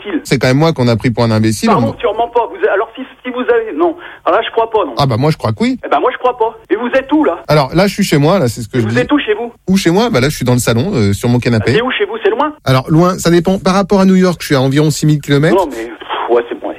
imbécile. C'est quand même moi qu'on a pris pour un imbécile. Pardon, sûrement pas. Alors si vous avez... Non. Alors là, je crois pas, non. Ah bah moi je crois que oui. Eh ben moi, je crois pas. Et vous êtes où, là? Alors là je suis chez moi, là c'est ce que je dis. Vous êtes où chez vous? Où chez moi? Bah là je suis dans le salon, sur mon canapé. C'est où chez vous? C'est loin? Alors loin, ça dépend. Par rapport à New York, je suis à environ 6000 km. Non, mais... Ouais, c'est bon.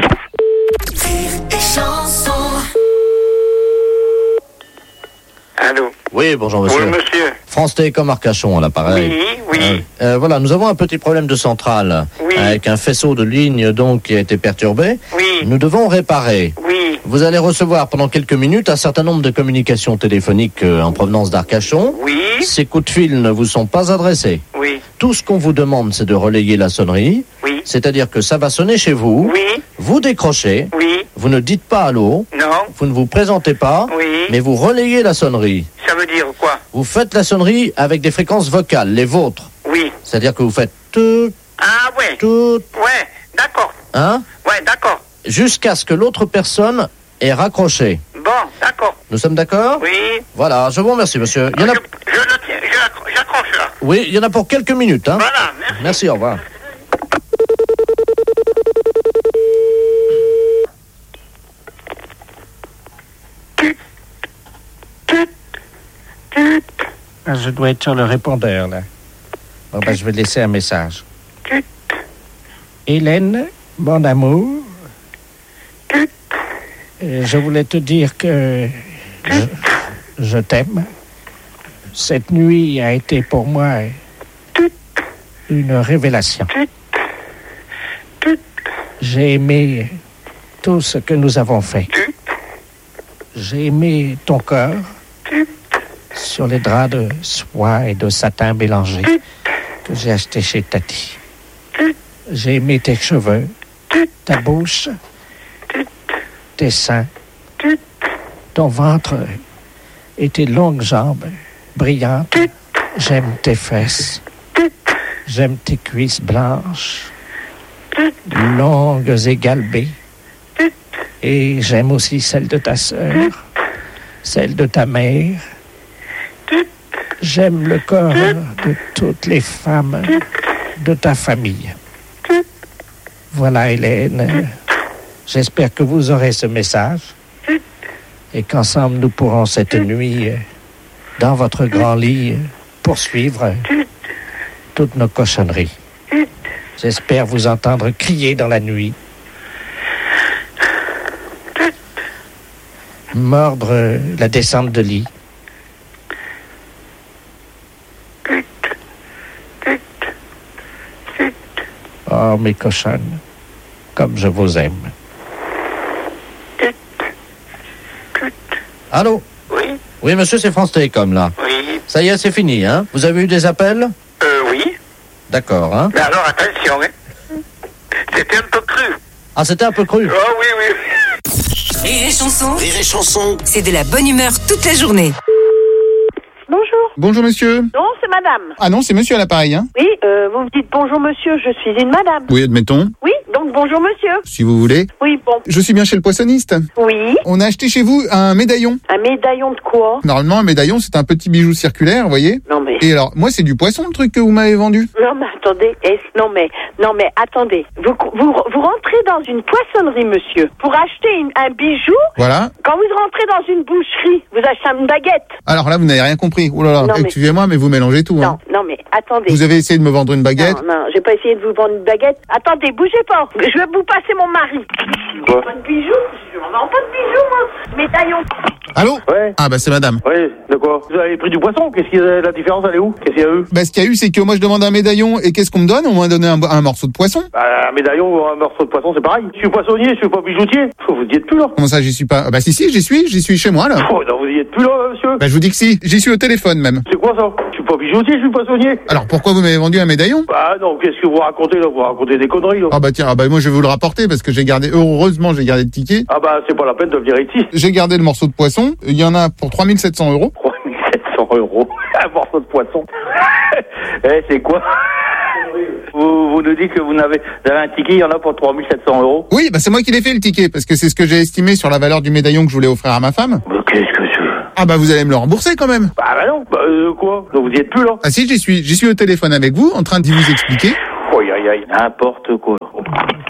Allô? Oui, bonjour monsieur. Oui, monsieur. France Télécom Arcachon à l'appareil. Oui. Voilà, nous avons un petit problème de centrale. Oui. Avec un faisceau de lignes donc qui a été perturbé. Oui. Nous devons réparer. Oui. Vous allez recevoir pendant quelques minutes un certain nombre de communications téléphoniques en provenance d'Arcachon. Oui. Ces coups de fil ne vous sont pas adressés. Oui. Tout ce qu'on vous demande, c'est de relayer la sonnerie. Oui. C'est-à-dire que ça va sonner chez vous. Oui. Vous décrochez. Oui. Vous ne dites pas allô. Non. Vous ne vous présentez pas. Oui. Mais vous relayez la sonnerie. Ça veut dire quoi? Vous faites la sonnerie avec des fréquences vocales, les vôtres. Oui. C'est-à-dire que vous faites tout, Ah ouais. tout, Ouais, d'accord. hein, Ouais, d'accord. jusqu'à ce que l'autre personne ait raccroché. Bon, d'accord. Nous sommes d'accord? Oui. Voilà, je vous remercie, monsieur. Il y en a... Je le tiens, j'accroche là. Oui, il y en a pour quelques minutes, hein. Voilà, merci. Merci, au revoir. Je dois être sur le répondeur, là. Bon, ben, je vais laisser un message. Hélène, mon amour, je voulais te dire que je t'aime. Cette nuit a été pour moi une révélation. J'ai aimé tout ce que nous avons fait. J'ai aimé ton corps sur les draps de soie et de satin mélangés que j'ai achetés chez Tati. J'ai aimé tes cheveux, ta bouche, tes seins, ton ventre et tes longues jambes brillantes. J'aime tes fesses. J'aime tes cuisses blanches, longues et galbées. Et j'aime aussi celle de ta sœur, celle de ta mère. J'aime le corps de toutes les femmes de ta famille. Voilà, Hélène. J'espère que vous aurez ce message et qu'ensemble nous pourrons cette nuit, dans votre grand lit, poursuivre toutes nos cochonneries. J'espère vous entendre crier dans la nuit, mordre la descente de lit. Oh, mes cochonnes, comme je vous aime. Allô? Oui. Oui, monsieur, c'est France Télécom, là. Oui. Ça y est, c'est fini, hein? Vous avez eu des appels? Oui. D'accord, hein? Mais alors, attention, hein. C'était un peu cru. Ah, c'était un peu cru? Oh, oui, oui. Rire et chanson, Rire et chanson. c'est de la bonne humeur toute la journée. Bonjour. Bonjour monsieur. Non, c'est madame. Ah non, c'est monsieur à l'appareil, hein. Oui, vous me dites bonjour monsieur, je suis une madame. Oui, admettons, Oui, donc bonjour monsieur. si vous voulez. Oui, bon. Je suis bien chez le poissonniste. Oui. On a acheté chez vous un médaillon. Un médaillon de quoi? Normalement, un médaillon, c'est un petit bijou circulaire, vous voyez. Non mais... Et alors, moi, c'est du poisson, le truc que vous m'avez vendu. Non mais attendez, non mais attendez. Vous rentrez dans une poissonnerie monsieur pour acheter un bijou. Voilà. Quand vous rentrez dans une boucherie, vous achetez une baguette. Alors là, vous n'avez rien compris. Oh là là, Non, mais- excusez-moi, mais vous mélangez tout, hein. Non mais attendez. Vous avez essayé de me vendre une baguette. Non, j'ai pas essayé de vous vendre une baguette. Attendez, bougez pas. Je vais vous passer mon mari. Quoi? Pas de bijoux? Je ne vends pas de bijoux, moi. Médaillon. Allô? Ouais. Ah bah c'est madame. Oui, de quoi? Vous avez pris du poisson? Qu'est-ce qu'il y a, la différence, elle est où? Qu'est-ce qu'il y a eu? Bah ce qu'il y a eu, c'est que moi je demande un médaillon et qu'est-ce qu'on me donne? On m'a donné un morceau de poisson. Bah, un médaillon ou un morceau de poisson, c'est pareil. Je suis poissonnier, je suis pas bijoutier. Vous y êtes plus là. Comment ça, j'y suis pas? Ah bah si, j'y suis chez moi là. Oh, non, vous y êtes plus là, monsieur. Bah je vous dis que si, j'y suis au téléphone même. C'est quoi ça? Je suis pas bijoutier, je suis poissonnier. Alors pourquoi vous m'avez vendu un médaillon? Bah non, qu'est-ce que vous racontez là? Vous racontez des conneries là. Ah bah tiens, ah bah moi je vais vous le rapporter parce que heureusement j'ai gardé le ticket. Ah bah c'est pas la peine de venir ici. J'ai gardé le morceau de poisson, il y en a pour 3700 €. 3700 €. Un morceau de poisson. Eh, c'est quoi? Vous nous dites que vous avez un ticket, il y en a pour 3700 €. Oui, bah c'est moi qui l'ai fait le ticket parce que c'est ce que j'ai estimé sur la valeur du médaillon que je voulais offrir à ma femme. Mais qu'est-ce que c'est? Ah bah vous allez me le rembourser quand même. Bah non, quoi? Donc vous y êtes plus là. Ah si, j'y suis au téléphone avec vous en train de vous expliquer. Aïe aïe aïe, n'importe quoi.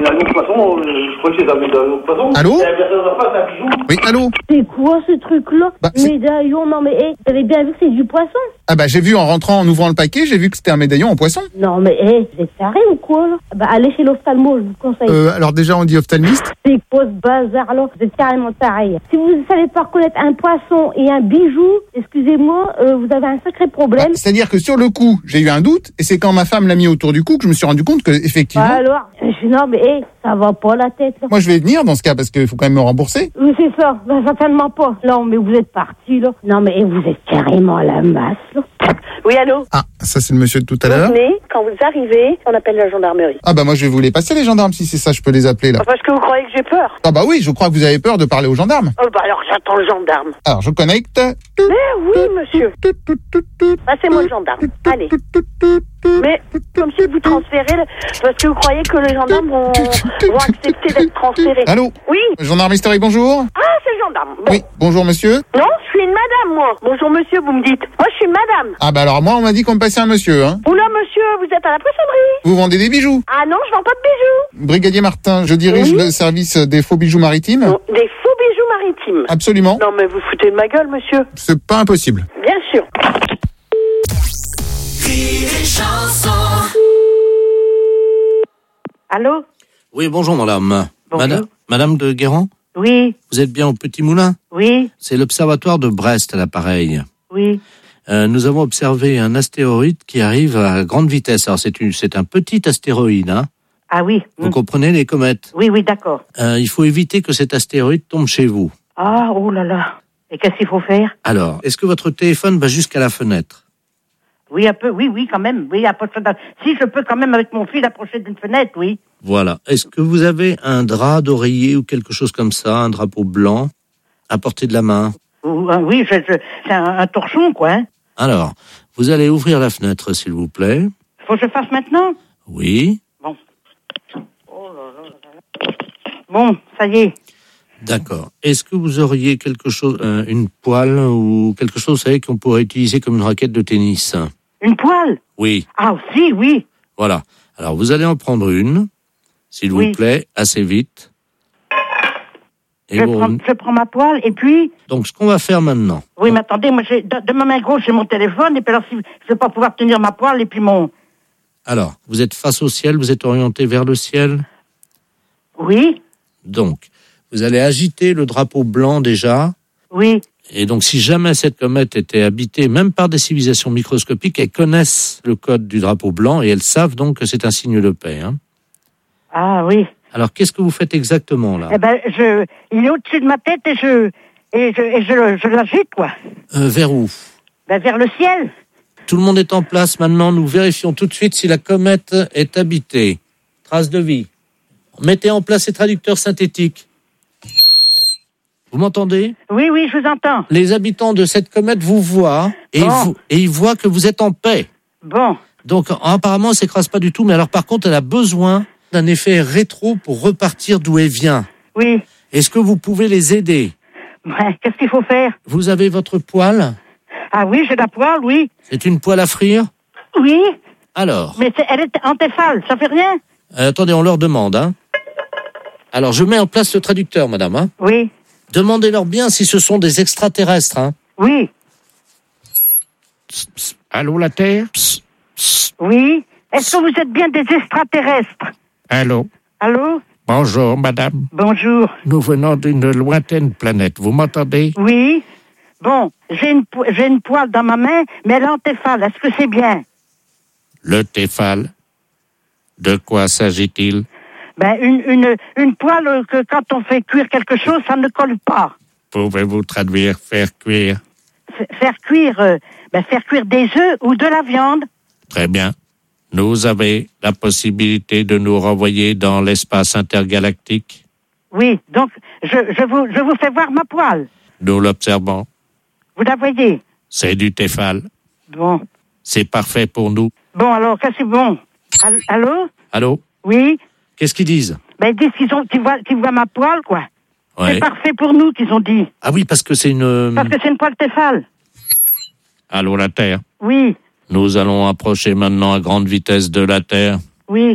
De toute façon, je crois que c'est un médaillon de poisson. Allô? C'est un bijou. Oui, allô? C'est quoi ce truc-là? Bah, c'est- Médaillon, non mais vous avez bien vu que c'est du poisson? Ah bah j'ai vu en rentrant, en ouvrant le paquet, j'ai vu que c'était un médaillon en poisson. Non mais vous êtes sérieux ou quoi là? Bah allez chez l'ophtalmo, je vous conseille. Alors déjà on dit ophtalmiste. C'est quoi ce bazar là? Vous êtes carrément pareil. Si vous ne savez pas reconnaître un poisson et un bijou, excusez-moi, vous avez un sacré problème. Bah, c'est-à-dire que sur le coup, j'ai eu un doute, et c'est quand ma femme l'a mis autour du cou que je me suis rendu compte que effectivement. Bah alors, non mais ça va pas la tête là. Moi je vais venir dans ce cas parce qu'il faut quand même me rembourser. Oui c'est ça, bah, certainement pas. Non mais vous êtes parti là. Non mais vous êtes carrément à la masse là. Oui, allô? Ah, ça c'est le monsieur de tout à Vous l'heure. venez, quand vous arrivez, on appelle la gendarmerie. Ah bah moi je vais vous les passer les gendarmes si c'est ça, je peux les appeler là. Parce que vous croyez que j'ai peur? Ah bah oui, je crois que vous avez peur de parler aux gendarmes. Oh, bah alors j'attends le gendarme. Alors je connecte. Mais oui, monsieur. Passez-moi le gendarme. Allez. Mais comme si vous transférez, parce que vous croyez que les gendarmes vont accepter d'être transférés. Allô? Oui. Gendarme historique, bonjour. Ah, c'est le gendarme. Bon. Oui, bonjour monsieur. Non, je suis une madame, moi. Bonjour, monsieur, vous me dites. Moi, je suis une madame. Ah bah alors moi on m'a dit qu'on me passait un monsieur, hein. Oula, monsieur, vous êtes à la poissonnerie. Vous vendez des bijoux. Ah non, je vends pas de bijoux. Brigadier Martin, je dirige Oui. le service des faux bijoux maritimes. Non, des faux bijoux maritimes. Absolument. Non, mais vous foutez de ma gueule, monsieur. C'est pas impossible. Bien sûr. Allô? Oui, bonjour madame. Bonjour. Madame de Guérand, Oui, vous êtes bien au Petit Moulin? oui, C'est l'observatoire de Brest à l'appareil. oui. Nous avons observé un astéroïde qui arrive à grande vitesse. Alors c'est un petit astéroïde, hein. Ah oui. Vous comprenez les comètes? Oui, oui, d'accord. Il faut éviter que cet astéroïde tombe chez vous. Ah, oh là là. Et qu'est-ce qu'il faut faire? Alors, est-ce que votre téléphone va jusqu'à la fenêtre? Oui, un peu, oui, quand même. Oui, si je peux quand même avec mon fil approcher d'une fenêtre, oui. Voilà. Est-ce que vous avez un drap d'oreiller ou quelque chose comme ça, un drapeau blanc, à portée de la main? Oui, c'est un torchon, quoi. Hein. Alors, vous allez ouvrir la fenêtre, s'il vous plaît. Faut que je fasse maintenant? Oui. Bon. Oh là là. Bon, ça y est. D'accord. Est-ce que vous auriez quelque chose, une poêle ou quelque chose, vous savez, qu'on pourrait utiliser comme une raquette de tennis? Une poêle? Oui. Ah, aussi, oui. Voilà. Alors, vous allez en prendre une, s'il Oui. vous plaît, assez vite. Et Je prends ma poêle et puis... Donc, ce qu'on va faire maintenant. Oui, mais attendez, moi, de ma main gauche, j'ai mon téléphone, et puis alors, si je ne vais pas pouvoir tenir ma poêle, et puis mon... Alors, vous êtes face au ciel, vous êtes orienté vers le ciel. Oui, Donc, vous allez agiter le drapeau blanc déjà. oui. Et donc, si jamais cette comète était habitée, même par des civilisations microscopiques, elles connaissent le code du drapeau blanc et elles savent donc que c'est un signe de paix. Hein. Ah, oui. Alors, qu'est-ce que vous faites exactement là? Eh ben, il est au-dessus de ma tête et je l'agite, quoi. Vers où? Ben, vers le ciel. Tout le monde est en place maintenant. Nous vérifions tout de suite si la comète est habitée. Trace de vie. Mettez en place ces traducteurs synthétiques. Vous m'entendez? Oui, oui, je vous entends. Les habitants de cette comète vous voient et, Bon. ils voient que vous êtes en paix. Bon, Donc, apparemment, elle s'écrase pas du tout. Mais alors, par contre, elle a besoin d'un effet rétro pour repartir d'où elle vient. oui. Est-ce que vous pouvez les aider? Ouais, qu'est-ce qu'il faut faire? Vous avez votre poêle? Ah oui, j'ai la poêle, oui. C'est une poêle à frire? Oui, Alors, mais elle est en téfale, ça fait rien? attendez, on leur demande. Hein. Alors, je mets en place le traducteur, madame. Hein. Oui, Demandez-leur bien si ce sont des extraterrestres. Hein. oui, Allô, la Terre? oui. Est-ce que vous êtes bien des extraterrestres? Allô? Allô? Bonjour, madame. Bonjour. Nous venons d'une lointaine planète. Vous m'entendez? Oui. Bon, j'ai une poêle dans ma main, mais elle est en téfale. Est-ce que c'est bien? Le Téphal. De quoi s'agit-il? Ben, une poêle que quand on fait cuire quelque chose, ça ne colle pas. Pouvez-vous traduire faire cuire? Faire cuire des œufs ou de la viande. Très bien. Vous avez la possibilité de nous renvoyer dans l'espace intergalactique. Oui, donc je vous fais voir ma poêle. Nous l'observons. Vous la voyez? C'est du Téphal. Bon. C'est parfait pour nous. Bon, alors, qu'est-ce que bon? Allô? Allô? Oui? Qu'est-ce qu'ils disent? Ben, ils disent qu'ils voient ma poêle, quoi. Ouais. C'est parfait pour nous, qu'ils ont dit. Ah oui, parce que c'est une... Parce que c'est une poêle Téphal. Allô, la Terre. Oui, Nous allons approcher maintenant à grande vitesse de la Terre. oui.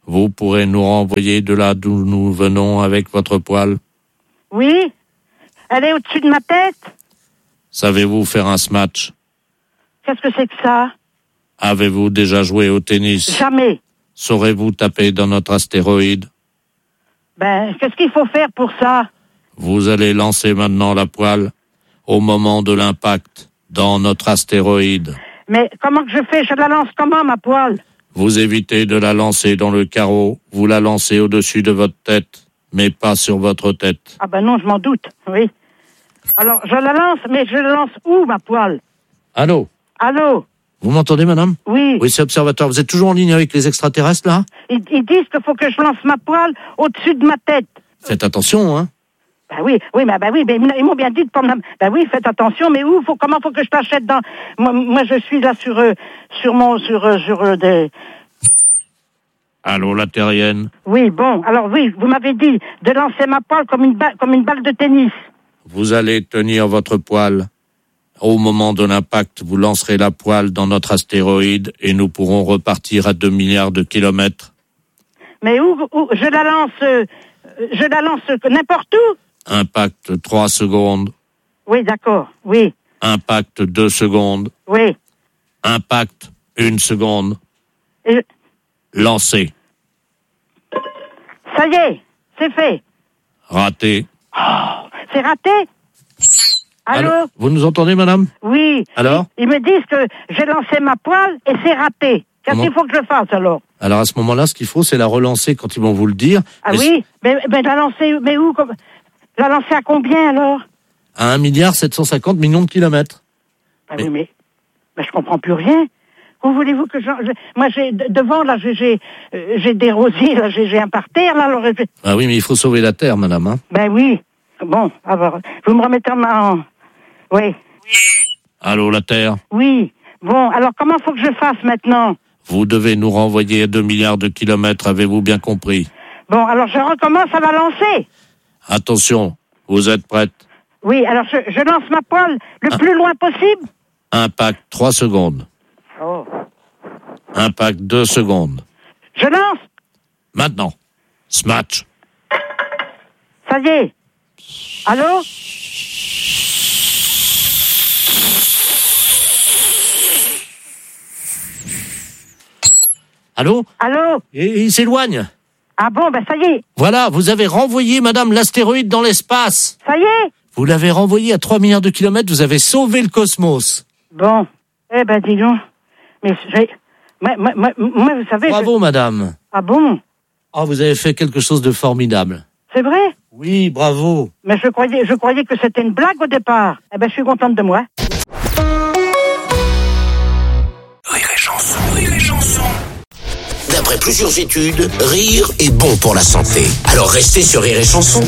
Vous pourrez nous renvoyer de là d'où nous venons avec votre poêle? Oui. Elle est au-dessus de ma tête. Savez-vous faire un smash? Qu'est-ce que c'est que ça? Avez-vous déjà joué au tennis? Jamais. Saurez-vous taper dans notre astéroïde? Ben, qu'est-ce qu'il faut faire pour ça? Vous allez lancer maintenant la poêle au moment de l'impact dans notre astéroïde. Mais comment que je fais? Je la lance comment, ma poêle? Vous évitez de la lancer dans le carreau, vous la lancez au-dessus de votre tête, mais pas sur votre tête. Ah ben non, je m'en doute, oui. Alors, je la lance, mais je la lance où, ma poêle? Allô? Allô? Vous m'entendez, madame? Oui. Oui, c'est Observatoire. Vous êtes toujours en ligne avec les extraterrestres, là? Ils disent qu'il faut que je lance ma poêle au-dessus de ma tête. Faites attention, hein? Ben oui, mais ils m'ont bien dit de prendre Ben oui, faites attention, mais comment faut que je t'achète dans... Moi, je suis là sur des... Allô, la terrienne? Oui, bon, alors oui, vous m'avez dit de lancer ma poêle comme une balle de tennis. Vous allez tenir votre poêle. Au moment de l'impact, vous lancerez la poêle dans notre astéroïde et nous pourrons repartir à 2 milliards de kilomètres. Mais où je la lance n'importe où? Impact 3 secondes. Oui, d'accord, oui. Impact 2 secondes. Oui. Impact 1 seconde. Lancé. Ça y est, c'est fait. Raté. Oh, c'est raté? Allô? Vous nous entendez, madame? Oui. Alors? Ils me disent que j'ai lancé ma poêle et c'est raté. Qu'est-ce qu'il faut que je fasse, alors? Alors, à ce moment-là, ce qu'il faut, c'est la relancer quand ils vont vous le dire. Ah oui? Mais la lancer, mais où? La lancer à combien, alors? À 1,750 milliard de kilomètres. Ah oui, mais je comprends plus rien. Où voulez-vous que moi, j'ai devant, là, j'ai des rosiers, là, j'ai un parterre, là, alors... Ah oui, mais il faut sauver la Terre, madame, hein? Ben oui. Bon, alors, vous me remettez en... Oui. Allô, la Terre? Oui. Bon, alors, comment faut que je fasse maintenant? Vous devez nous renvoyer à 2 milliards de kilomètres, avez-vous bien compris? Bon, alors, je recommence à la lancer. Attention, vous êtes prête? Oui, alors, je lance ma poêle le plus loin possible. Impact 3 secondes. Oh. Impact 2 secondes. Je lance. Maintenant. Smash. Ça y est. Allô? Allô? Allô? Et il s'éloigne. Ah bon, ben ça y est. Voilà, vous avez renvoyé, madame, l'astéroïde dans l'espace. Ça y est? Vous l'avez renvoyé à 3 milliards de kilomètres, vous avez sauvé le cosmos. Bon. Eh ben, dis donc. Mais moi, vous savez... Bravo, madame. Ah bon? Ah, vous avez fait quelque chose de formidable. C'est vrai? Oui, bravo. Mais je croyais que c'était une blague au départ. Eh ben, je suis contente de moi. Rire et chanson, rire et chanson. D'après plusieurs études, rire est bon pour la santé. Alors restez sur Rire et chanson.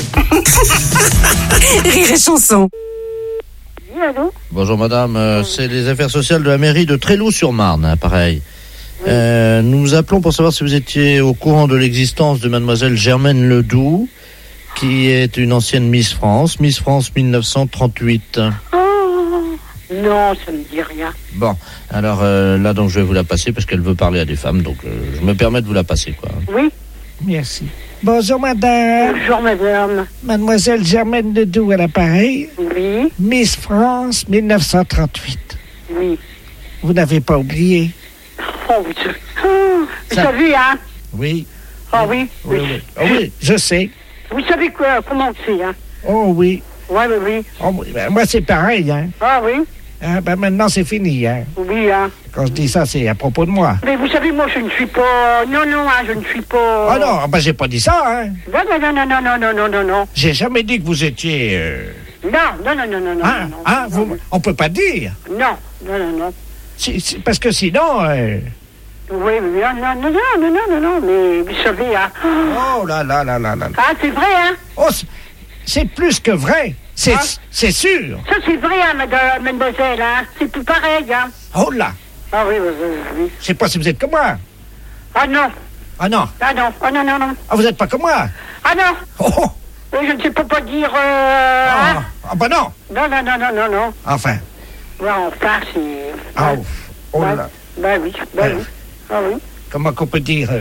Rire et chanson. Oui, allô? Bonjour madame, c'est les affaires sociales de la mairie de Tréloux-sur-Marne, hein, pareil. Oui. Nous appelons pour savoir si vous étiez au courant de l'existence de mademoiselle Germaine Ledoux, qui est une ancienne Miss France 1938. Non, ça me dit rien. Bon, alors là donc je vais vous la passer parce qu'elle veut parler à des femmes, donc je me permets de vous la passer, quoi. Oui. Merci. Bonjour madame. Bonjour madame. Mademoiselle Germaine Ledoux à l'appareil. Oui. Miss France 1938. Oui. Vous n'avez pas oublié? Oh, vous savez, hein? Oui. Ah oui. Oui, oui. Oh, oui, je sais. Vous savez quoi, comment c'est, hein? Oh oui. Ouais, oui. Oh, oui. Ben, moi c'est pareil, hein. Ah oui. Ah, ben maintenant c'est fini, hein. Oui, hein. Quand je dis ça, c'est à propos de moi. Mais vous savez, moi je ne suis pas... Non, hein, je ne suis pas... Ah non, ben j'ai pas dit ça, hein. Non. J'ai jamais dit que vous étiez... Non. Ah, on peut pas dire. Non. Parce que sinon... Oui, non, mais vous savez, hein. Oh là. Ah, c'est vrai, hein. Oh, c'est plus que vrai. C'est sûr. Ça, c'est vrai, hein, mademoiselle, hein. C'est plus pareil, hein. Oh là. Ah oui. Je sais pas si vous êtes comme moi. Ah non. Non. Ah, vous êtes pas comme moi. Ah non. Oh. Je ne sais pas dire... Ah bah non. Non. Enfin. Ouais, enfin, c'est... Ah, oh là. Ben oui. Ah oui. Comment qu'on peut dire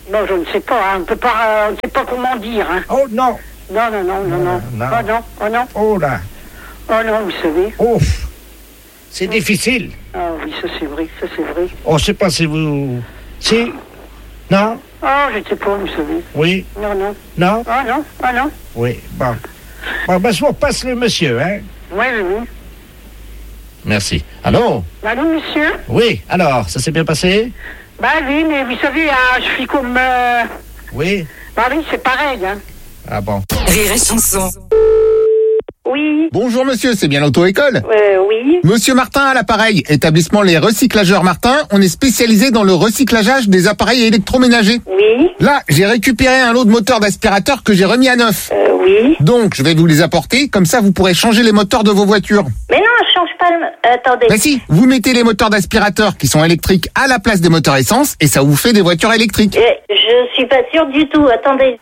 Bon, je ne sais pas, hein. On ne sait pas comment dire. Hein. Oh non. Non. Oh non, oh non. Oh là. Oh non, vous savez. Ouf. C'est difficile. Ah oui, ça c'est vrai. Oh, je ne sais pas si vous... Si? Non? Oh, je ne sais pas, vous savez. Oui? Non. Non? Ah non. Oui, bon. Bon, ben, je vous repasse le monsieur, hein? Oui. Merci. Allô? Allô, monsieur? Oui, alors, ça s'est bien passé? Bah oui, mais vous savez, je suis comme... Oui? Bah oui, c'est pareil, hein. Ah bon. Rire et chanson. Oui. Bonjour monsieur, c'est bien l'auto-école? Oui. Monsieur Martin à l'appareil, établissement Les Recyclageurs Martin, on est spécialisé dans le recyclageage des appareils électroménagers. Oui. Là, j'ai récupéré un lot de moteurs d'aspirateur que j'ai remis à neuf. Oui. Donc, je vais vous les apporter, comme ça vous pourrez changer les moteurs de vos voitures. Mais non, je change pas le... Attendez. Ben si, vous mettez les moteurs d'aspirateur qui sont électriques à la place des moteurs essence et ça vous fait des voitures électriques. Je suis pas sûre du tout. Attendez.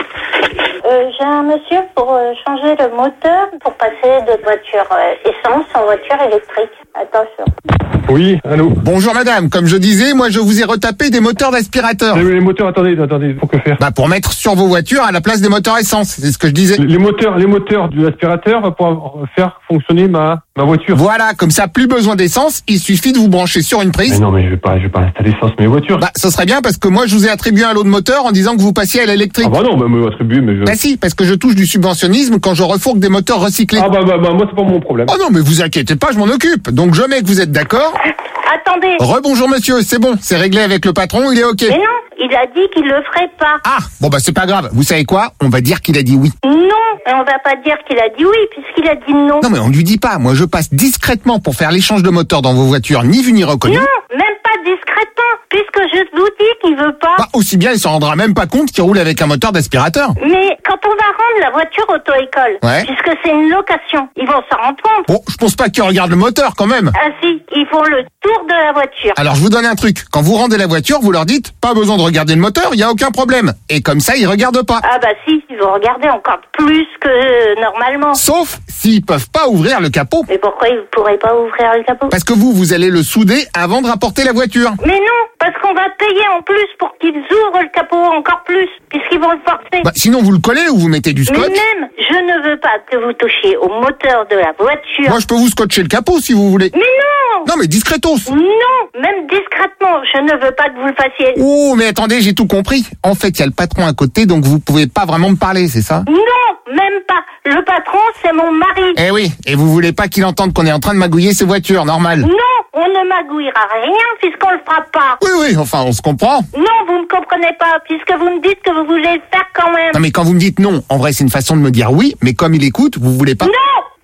J'ai un monsieur pour changer le moteur pour passer de voiture essence en voiture électrique. Attention. Oui, allô. Bonjour madame, comme je disais, moi je vous ai retapé des moteurs d'aspirateur. Les moteurs, attendez, pour que faire? Bah pour mettre sur vos voitures à la place des moteurs essence, c'est ce que je disais. Les moteurs de l'aspirateur pour faire fonctionner ma voiture. Voilà, comme ça plus besoin d'essence, il suffit de vous brancher sur une prise. Mais non, mais je vais pas installer ça sur mes voitures. Bah ce serait bien parce que moi je vous ai attribué un lot de moteurs en disant que vous passiez à l'électrique. Ah bah non, me attribuer, mais je... Bah si, parce que je touche du subventionnisme quand je refourgue des moteurs recyclés. Ah bah moi c'est pas mon problème. Oh non, mais vous inquiétez pas, je m'en occupe. Donc je mets que vous êtes d'accord. Attendez. Rebonjour monsieur, c'est bon, c'est réglé avec le patron, il est ok. Mais non, il a dit qu'il le ferait pas. Ah, bon bah c'est pas grave. Vous savez quoi? On va dire qu'il a dit oui. Non, on va pas dire qu'il a dit oui puisqu'il a dit non. Non mais on lui dit pas. Moi je passe discrètement pour faire l'échange de moteurs dans vos voitures, ni vu ni reconnu. Non, même pas discrètement, puisque je vous dis qu'il veut pas. Bah aussi bien il s'en rendra même pas compte qu'il roule avec un moteur d'aspirateur. Mais quand on va rendre la voiture auto-école, Ouais. puisque c'est une location, ils vont s'en rendre compte. Bon, je pense pas qu'il regarde le moteur quand même. Ah si, ils font le tour de la voiture. Alors je vous donne un truc. Quand vous rendez la voiture, vous leur dites pas besoin de regarder le moteur, il y a aucun problème. Et comme ça, ils regardent pas. Ah bah si, ils vont regarder encore plus que normalement. Sauf s'ils peuvent pas ouvrir le capot. Mais pourquoi ils pourraient pas ouvrir le capot? Parce que vous allez le souder avant de rapporter la voiture. Mais non, parce qu'on va payer en plus pour qu'ils ouvrent le capot encore plus, puisqu'ils vont le forcer. Bah sinon vous le collez ou vous mettez du Mais scotch. même, je ne veux pas que vous touchiez au moteur de la voiture. Moi je peux vous scotcher le capot si vous voulez. Mais non! Non mais discretos. Non, même discrètement, je ne veux pas que vous le fassiez. Oh mais attendez, j'ai tout compris. En fait, il y a le patron à côté, donc vous pouvez pas vraiment me parler, c'est ça? Non, même pas. Le patron, c'est mon mari. Eh oui, et vous voulez pas qu'il entende qu'on est en train de magouiller ses voitures, normal. Non, on ne magouillera rien puisqu'on le fera pas. Oui, enfin on se comprend. Non, vous ne comprenez pas, puisque vous me dites que vous voulez le faire quand même. Non mais quand vous me dites non, en vrai c'est une façon de me dire oui, mais comme il écoute, vous voulez pas. Non,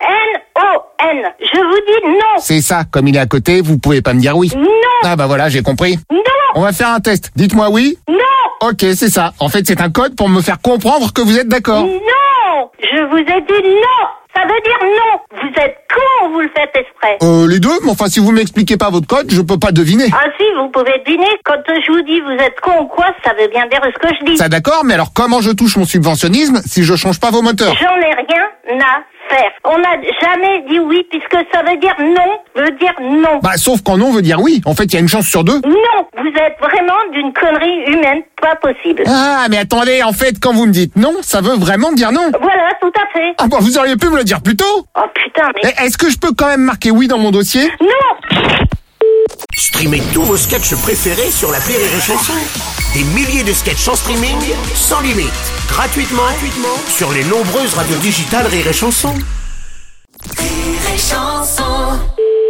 N-O-N, je vous dis non. C'est ça, comme il est à côté, vous pouvez pas me dire oui. Non. Ah bah voilà, j'ai compris. Non. On va faire un test. Dites-moi oui. Non. Ok, c'est ça. En fait, c'est un code pour me faire comprendre que vous êtes d'accord. Non, je vous ai dit non. Ça veut dire non. Vous êtes con ou vous le faites exprès? Les deux, mais enfin si vous m'expliquez pas votre code, je peux pas deviner. Ah si, vous pouvez deviner. Quand je vous dis vous êtes con ou quoi, ça veut bien dire ce que je dis. Ça d'accord, mais alors comment je touche mon subventionnisme si je change pas vos moteurs? J'en ai rien à faire. On n'a jamais dit oui puisque ça veut dire non, veut dire non. Bah sauf quand non veut dire oui. En fait, il y a une chance sur deux. Non, vous êtes vraiment d'une connerie humaine, pas possible. Ah, mais attendez, en fait, quand vous me dites non, ça veut vraiment dire non. Voilà, tout à fait. Ah bah vous auriez pu me le dire plus tôt. Oh putain, mais... Est-ce que je peux quand même marquer oui dans mon dossier? Non. Streamez tous vos sketchs préférés sur l'appli Rire et Chanson. Des milliers de sketchs en streaming, sans limite, gratuitement sur les nombreuses radios digitales Rire et Chanson. Rire et chanson.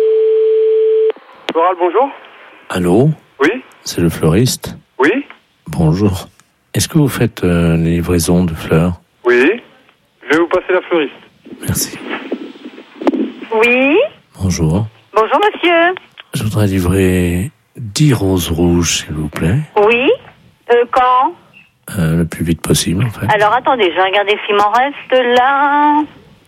Floral, bonjour. Allô? Oui. C'est le fleuriste? Oui. Bonjour. Est-ce que vous faites les livraisons de fleurs? Oui. Je vais vous passer la fleuriste. Merci. Oui. Bonjour. Bonjour monsieur. Je voudrais livrer 10 roses rouges, s'il vous plaît. Oui. Quand? Le plus vite possible, en fait. Alors attendez, je vais regarder s'il m'en reste là.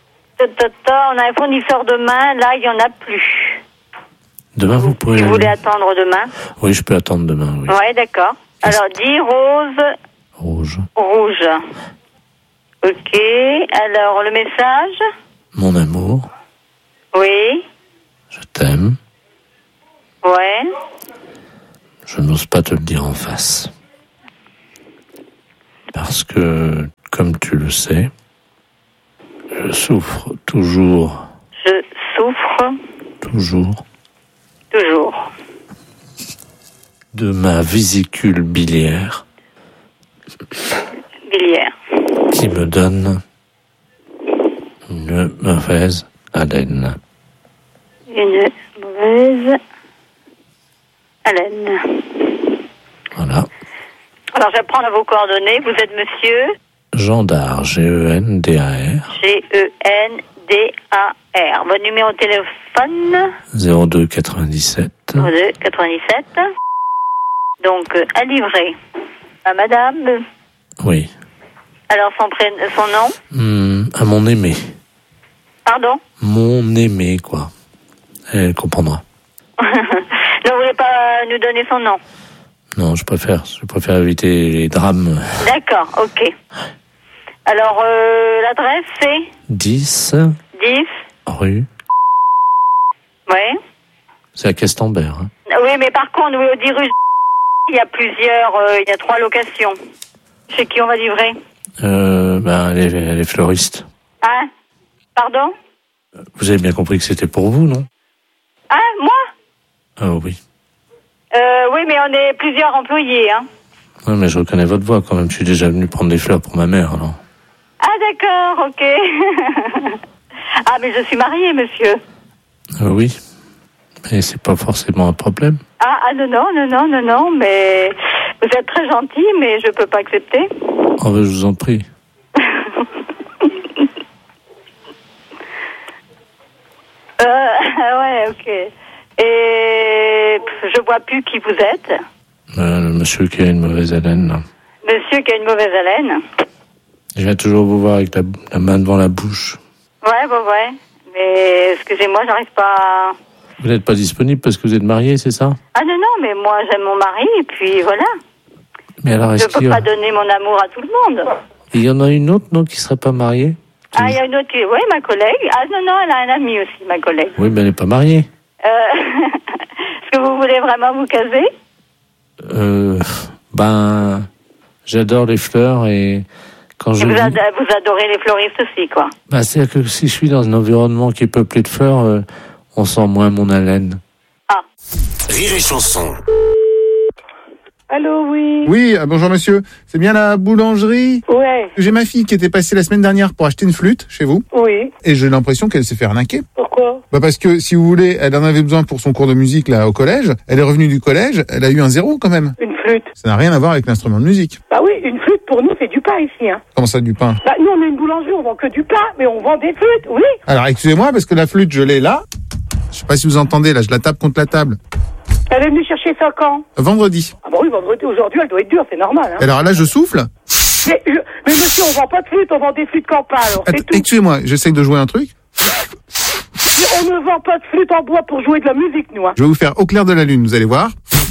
On a un fournisseur demain, là il y en a plus. Demain, vous pourrez... Vous voulez attendre demain? Oui, je peux attendre demain, oui. Ouais, d'accord. Alors 10 roses Rouge. rouges. Ok. Alors le message? Mon amour, Oui. je t'aime. Ouais. Je n'ose pas te le dire en face. Parce que, comme tu le sais, je souffre toujours. Je souffre Toujours. toujours. De ma vésicule biliaire. Biliaire. Qui me donne une mauvaise haleine. Une mauvaise haleine. Voilà. Alors, j'apprends vos coordonnées. Vous êtes monsieur Gendar, G-E-N-D-A-R. G-E-N-D-A-R. Votre numéro de téléphone 02 97. 02 97. Donc, à livrer à madame. Oui. Alors, son nom À mon aimé. Pardon Mon aimé, quoi. Elle comprendra. Ne voulez pas nous donner son nom? Non, je préfère éviter les drames. D'accord, ok. Alors, l'adresse, c'est 10 rue. Oui. C'est à Castambert. Hein. Oui, mais par contre, oui, au 10 rue, il y a il y a 3 locations. Chez qui on va livrer? Elle est fleuriste. Hein? Pardon? Vous avez bien compris que c'était pour vous, non? Hein, moi? Ah oui. Oui, mais on est plusieurs employés, hein. Ouais, mais je reconnais votre voix quand même. Je suis déjà venu prendre des fleurs pour ma mère, alors. Ah, d'accord, ok. Ah, mais je suis mariée, monsieur. Oui. Mais c'est pas forcément un problème. Ah, non, mais vous êtes très gentil, mais je peux pas accepter. Oh, ben, je vous en prie. Ouais, ok. Et je vois plus qui vous êtes. Le monsieur qui a une mauvaise haleine, là. Monsieur qui a une mauvaise haleine. Je viens toujours vous voir avec la main devant la bouche. Ouais. Mais excusez-moi, j'arrive pas à... Vous n'êtes pas disponible parce que vous êtes marié, c'est ça? Ah non, mais moi j'aime mon mari et puis voilà. Mais alors, je peux pas donner mon amour à tout le monde. Il y en a une autre, non, qui serait pas mariée? Ah, il y a une autre qui... Oui, ma collègue. Ah non, elle a un ami aussi, ma collègue. Oui, mais elle n'est pas mariée. Est-ce que vous voulez vraiment vous caser? J'adore les fleurs et quand je... Vous adorez les fleuristes aussi, quoi. C'est-à-dire que si je suis dans un environnement qui est peuplé de fleurs, on sent moins mon haleine. Ah. Rire et chanson. Allô, oui. Oui, bonjour monsieur. C'est bien la boulangerie? Ouais. J'ai ma fille qui était passée la semaine dernière pour acheter une flûte chez vous. Oui. Et j'ai l'impression qu'elle s'est fait arnaquer. Pourquoi? Parce que, si vous voulez, elle en avait besoin pour son cours de musique là au collège. Elle est revenue du collège, elle a eu un 0 quand même. Une flûte. Ça n'a rien à voir avec l'instrument de musique. Bah oui, une flûte pour nous c'est du pain ici, hein. Comment ça, du pain? Bah nous on est une boulangerie, on vend que du pain, mais on vend des flûtes, oui. Alors excusez-moi parce que la flûte je l'ai là. Je sais pas si vous entendez là, je la tape contre la table. Elle est venue chercher ça quand? Vendredi. Ah bah oui, vendredi, aujourd'hui elle doit être dure, c'est normal, hein. Alors là je souffle. Mais monsieur, on vend pas de flûte, on vend des flûtes campagnes, alors c'est tout. Excusez-moi, j'essaie de jouer un truc. Mais on ne vend pas de flûte en bois pour jouer de la musique, nous, hein. Je vais vous faire au clair de la lune, vous allez voir.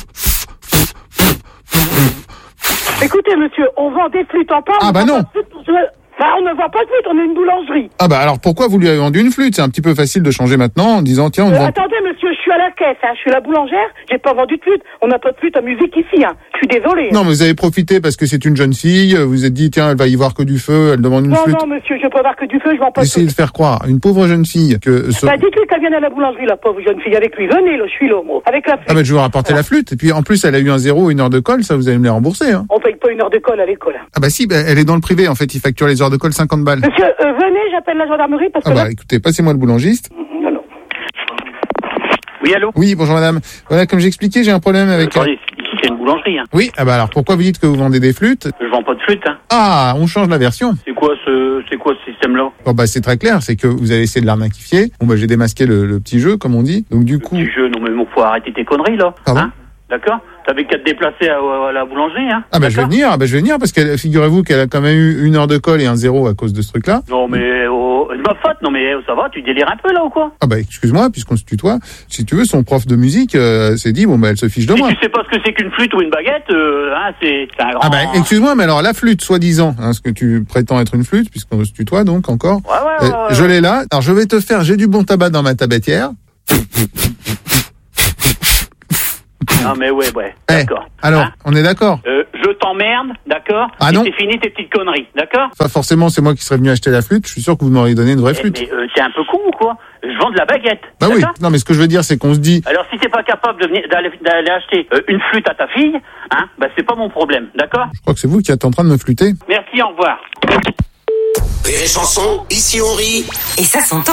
Écoutez, monsieur, on vend des flûtes en pain. Ah bah non. On ne vend pas de flûte, on est une boulangerie. Ah bah alors pourquoi vous lui avez vendu une flûte? C'est un petit peu facile de changer maintenant en disant tiens on vend... Attendez monsieur, je suis à la caisse, hein. Je suis la boulangère, j'ai pas vendu de flûte. On n'a pas de flûte à musique ici, hein. Je suis désolée. Non mais vous avez profité parce que c'est une jeune fille, vous vous êtes dit tiens elle va y voir que du feu, elle demande une flûte. Non monsieur, je peux voir que du feu, je vends pas de flûte. Essayez de faire croire, une pauvre jeune fille que... Bah dites-lui qu'elle vienne à la boulangerie, la pauvre jeune fille, avec lui. Venez, là, je suis là, moi. Avec la flûte. Ah bah je vais vous rapporter la flûte, et puis en plus elle a eu un 0, une heure de colle, ça vous allez me les rembourser. Hein. On paye pas une heure de colle à l'école. Hein. Ah bah si, elle est dans le privé en fait, il facture les heures de colle 50 balles. Monsieur, venez, j'appelle la gendarmerie parce que... Ah bah écoutez, passez-moi le boulangiste. Non. Oui, allô? Oui, bonjour madame. Voilà, comme j'expliquais, j'ai un problème avec... Attendez, ici c'est une boulangerie, hein. Oui, ah bah alors pourquoi vous dites que vous vendez des flûtes? Je vends pas de flûte, hein. Ah, on change la version. C'est quoi ce système-là? Bon bah c'est très clair, c'est que vous avez essayé de l'arnaquifier. Bon bah j'ai démasqué le petit jeu, comme on dit. Donc du coup... Petit jeu, non mais faut arrêter tes conneries, là. Pardon? Hein? D'accord? T'avais qu'à te déplacer à la boulangerie, hein? Ah bah je vais venir, parce que figurez-vous qu'elle a quand même eu une heure de colle et un 0 à cause de ce truc-là. Non mais c'est ma faute, non mais ça va, tu délires un peu là ou quoi? Ah bah excuse-moi, puisqu'on se tutoie, si tu veux, son prof de musique s'est dit, bon bah elle se fiche de moi. Si tu sais pas ce que c'est qu'une flûte ou une baguette, hein, c'est un grand... Ah bah excuse-moi, mais alors la flûte, soi-disant, hein, ce que tu prétends être une flûte, puisqu'on se tutoie donc encore, ouais. Je l'ai là, alors je vais te faire, j'ai du bon tabac dans ma tabatière. Non mais ouais, d'accord. Alors, on est d'accord? Je t'emmerde, d'accord? Ah non. C'est fini tes petites conneries, d'accord? Pas forcément, c'est moi qui serais venu acheter la flûte. Je suis sûr que vous m'auriez donné une vraie flûte. Mais t'es un peu con ou quoi? Je vends de la baguette. Bah oui, d'accord? non mais ce que je veux dire, c'est qu'on se dit... Alors si t'es pas capable d'aller acheter une flûte à ta fille, hein, bah c'est pas mon problème, d'accord? Je crois que c'est vous qui êtes en train de me flûter. Merci, au revoir. Rire et chanson, ici on rit. Et ça s'entend.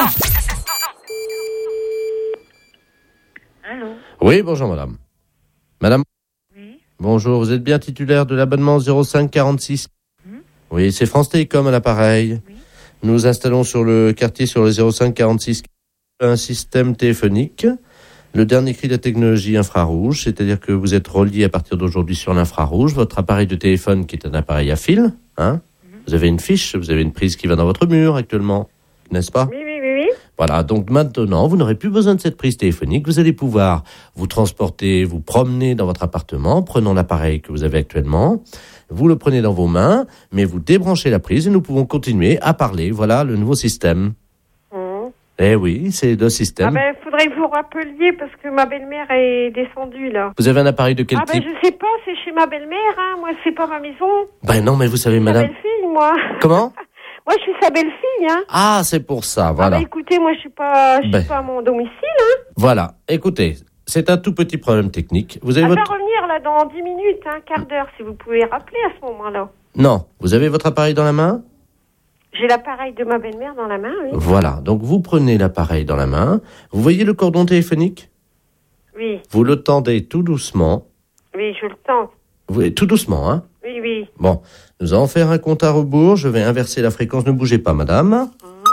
Allô? Oui, bonjour madame. Madame? Oui. Bonjour, vous êtes bien titulaire de l'abonnement 0546? Oui, c'est France Télécom à l'appareil. Oui. Nous installons sur le quartier, sur le 0546, un système téléphonique. Le dernier cri de la technologie infrarouge, c'est-à-dire que vous êtes relié à partir d'aujourd'hui sur l'infrarouge. Votre appareil de téléphone qui est un appareil à fil, hein? Vous avez une fiche, vous avez une prise qui va dans votre mur actuellement, n'est-ce pas? Oui. Voilà, donc maintenant, vous n'aurez plus besoin de cette prise téléphonique. Vous allez pouvoir vous transporter, vous promener dans votre appartement, prenant l'appareil que vous avez actuellement. Vous le prenez dans vos mains, mais vous débranchez la prise et nous pouvons continuer à parler. Voilà le nouveau système. Eh oui, c'est le système. Ah ben, faudrait que vous rappeliez parce que ma belle-mère est descendue, là. Vous avez un appareil de quel type? Ah ben, je sais pas, c'est chez ma belle-mère, hein. Moi, c'est pas ma maison. Ben non, mais vous savez, madame... Sa belle-fille, moi. Comment? Moi, je suis sa belle-fille, hein. Ah, c'est pour ça, voilà. Ah ben, écoutez, moi, je suis pas à mon domicile, hein. Voilà, écoutez, c'est un tout petit problème technique. Vous avez va revenir, là, dans 10 minutes, un quart d'heure, si vous pouvez rappeler à ce moment-là. Non, vous avez votre appareil dans la main? J'ai l'appareil de ma belle-mère dans la main, oui. Voilà, donc vous prenez l'appareil dans la main. Vous voyez le cordon téléphonique? Oui. Vous le tendez tout doucement. Oui, je le tends. Tout doucement, hein? Oui. Bon, nous allons faire un compte à rebours. Je vais inverser la fréquence. Ne bougez pas, madame.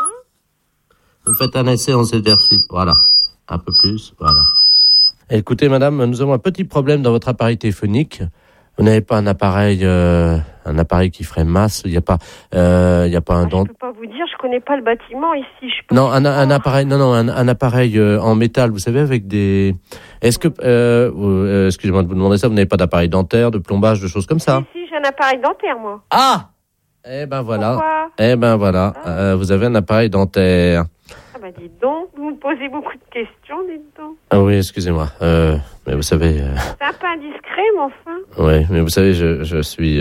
Vous faites un essai en exercice. Voilà. Un peu plus, voilà. Écoutez, madame, nous avons un petit problème dans votre appareil téléphonique. Vous n'avez pas un appareil qui ferait masse. Il n'y a pas un Je peux pas vous dire, je connais pas le bâtiment ici. Non, un appareil, un appareil en métal, vous savez, avec des... Est-ce que, excusez-moi de vous demander ça, vous n'avez pas d'appareil dentaire, de plombage, de choses comme ça? Si, j'ai un appareil dentaire, moi. Ah! Eh ben voilà. Pourquoi? Eh ben voilà, vous avez un appareil dentaire. Ah bah dites donc, vous me posez beaucoup de questions, dites donc. Ah oui, excusez-moi. Mais vous savez... C'est un peu indiscret, mais enfin. Oui, mais vous savez, je suis...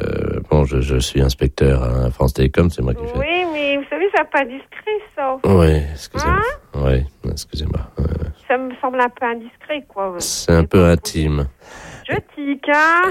je suis inspecteur à France Télécom, c'est moi qui fais... Oui, mais vous savez, c'est un peu indiscret, ça. Oui, excusez-moi. Oui, excusez-moi. Ça me semble un peu indiscret, quoi. C'est un peu intime. Je tique, hein.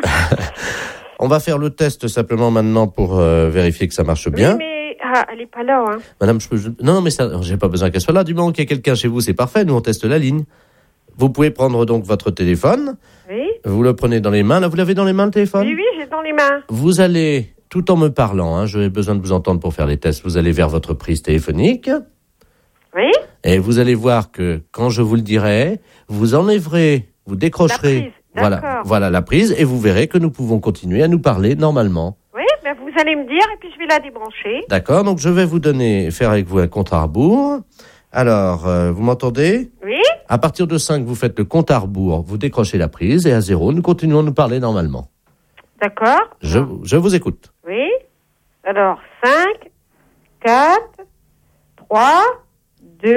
On va faire le test simplement maintenant pour vérifier que ça marche bien. Oui, mais elle est pas là, hein. Madame, non, mais ça, j'ai pas besoin qu'elle soit là. Du moment qu'il y a quelqu'un chez vous, c'est parfait. Nous, on teste la ligne. Vous pouvez prendre donc votre téléphone. Oui. Vous le prenez dans les mains. Là, vous l'avez dans les mains, le téléphone? Oui, j'ai dans les mains. Vous allez, tout en me parlant, hein, j'ai besoin de vous entendre pour faire les tests, vous allez vers votre prise téléphonique. Oui. Et vous allez voir que, quand je vous le dirai, vous enlèverez, vous décrocherez voilà la prise et vous verrez que nous pouvons continuer à nous parler normalement. Oui, ben vous allez me dire et puis je vais la débrancher. D'accord, donc je vais vous faire avec vous un compte à rebours. Alors, vous m'entendez? Oui. À partir de 5, vous faites le compte à rebours, vous décrochez la prise et à 0, nous continuons à nous parler normalement. D'accord. Je vous écoute. Oui. Alors, 5, 4, 3, 2,